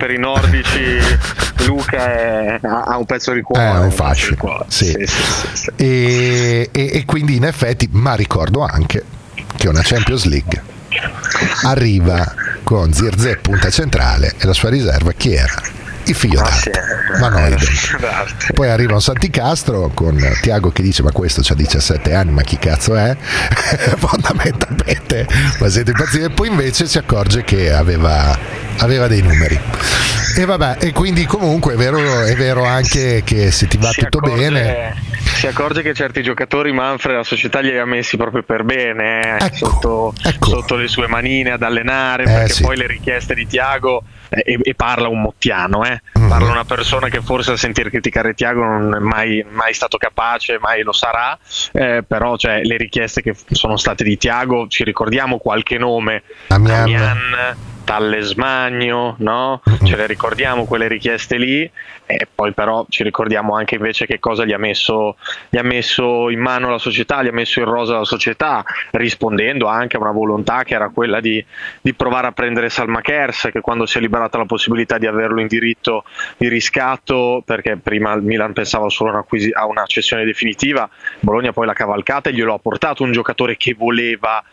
[SPEAKER 2] Luca ha un pezzo di cuore,
[SPEAKER 1] un fascio, sì. E quindi in effetti, ma ricordo anche che una Champions League arriva con Zirkzee punta centrale e la sua riserva chi era? Il figlio d'arte, Van Hooijdonk. Poi arriva un Santicastro con Tiago che dice: ma questo c'ha 17 anni, ma chi cazzo è? Fondamentalmente, ma siete impazziti. E poi invece si accorge che aveva dei numeri. E vabbè, e quindi comunque è vero anche che se ti va tutto bene.
[SPEAKER 2] Si accorge che certi giocatori Manfred la società li ha messi proprio per bene, sotto le sue manine ad allenare, perché poi le richieste di Tiago, e parla un mottiano, parla una persona che forse a sentir criticare Tiago non è mai stato capace, mai lo sarà, però cioè, le richieste che sono state di Tiago, ci ricordiamo qualche nome, Damian, Tallesmagno, no? Ce le ricordiamo quelle richieste lì, e poi però ci ricordiamo anche invece che cosa gli ha messo in mano la società, gli ha messo in rosa la società, rispondendo anche a una volontà che era quella di provare a prendere Salmakers, che quando si è liberata la possibilità di averlo in diritto di riscatto, perché prima il Milan pensava solo a una cessione definitiva, Bologna poi l'ha cavalcata e glielo ha portato un giocatore che voleva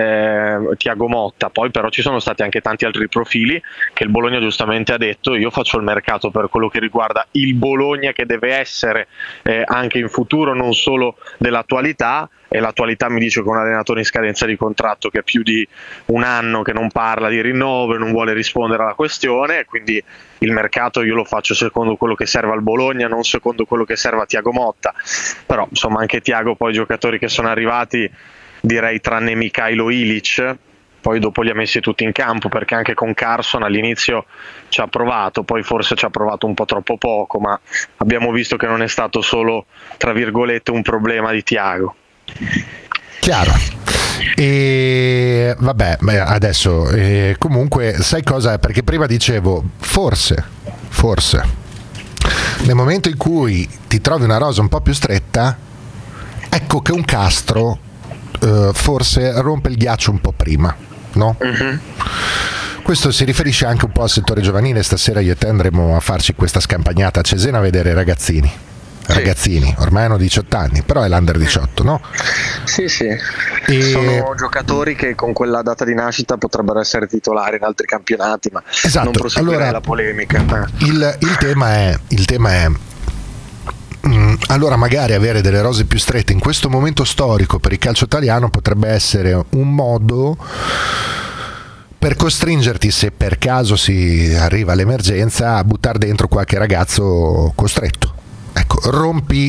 [SPEAKER 2] Thiago Motta. Poi però ci sono stati anche tanti altri profili che il Bologna giustamente ha detto: io faccio il mercato per quello che riguarda il Bologna, che deve essere anche in futuro, non solo dell'attualità, e l'attualità mi dice che un allenatore in scadenza di contratto che è più di un anno che non parla di rinnovo e non vuole rispondere alla questione, quindi il mercato io lo faccio secondo quello che serve al Bologna, non secondo quello che serve a Thiago Motta. Però insomma anche Thiago, poi i giocatori che sono arrivati, direi tranne Mikhailo Ilic, poi dopo li ha messi tutti in campo, perché anche con Carson all'inizio ci ha provato, poi forse ci ha provato un po' troppo poco, ma abbiamo visto che non è stato solo, tra virgolette, un problema di Thiago.
[SPEAKER 1] Chiaro. E vabbè, adesso comunque sai cosa? Perché prima dicevo forse nel momento in cui ti trovi una rosa un po' più stretta, ecco che un Castro forse rompe il ghiaccio un po' prima, no? Uh-huh. Questo si riferisce anche un po' al settore giovanile. Stasera io e te andremo a farci questa scampagnata a Cesena a vedere i ragazzini. Ragazzini, ormai hanno 18 anni, però è l'Under 18, no?
[SPEAKER 2] Sì. Sono giocatori che con quella data di nascita potrebbero essere titolari in altri campionati, ma
[SPEAKER 1] esatto.
[SPEAKER 2] Non proseguirei la polemica.
[SPEAKER 1] Il tema è allora magari avere delle rose più strette in questo momento storico per il calcio italiano potrebbe essere un modo per costringerti, se per caso si arriva all'emergenza, a buttare dentro qualche ragazzo costretto. Ecco, rompi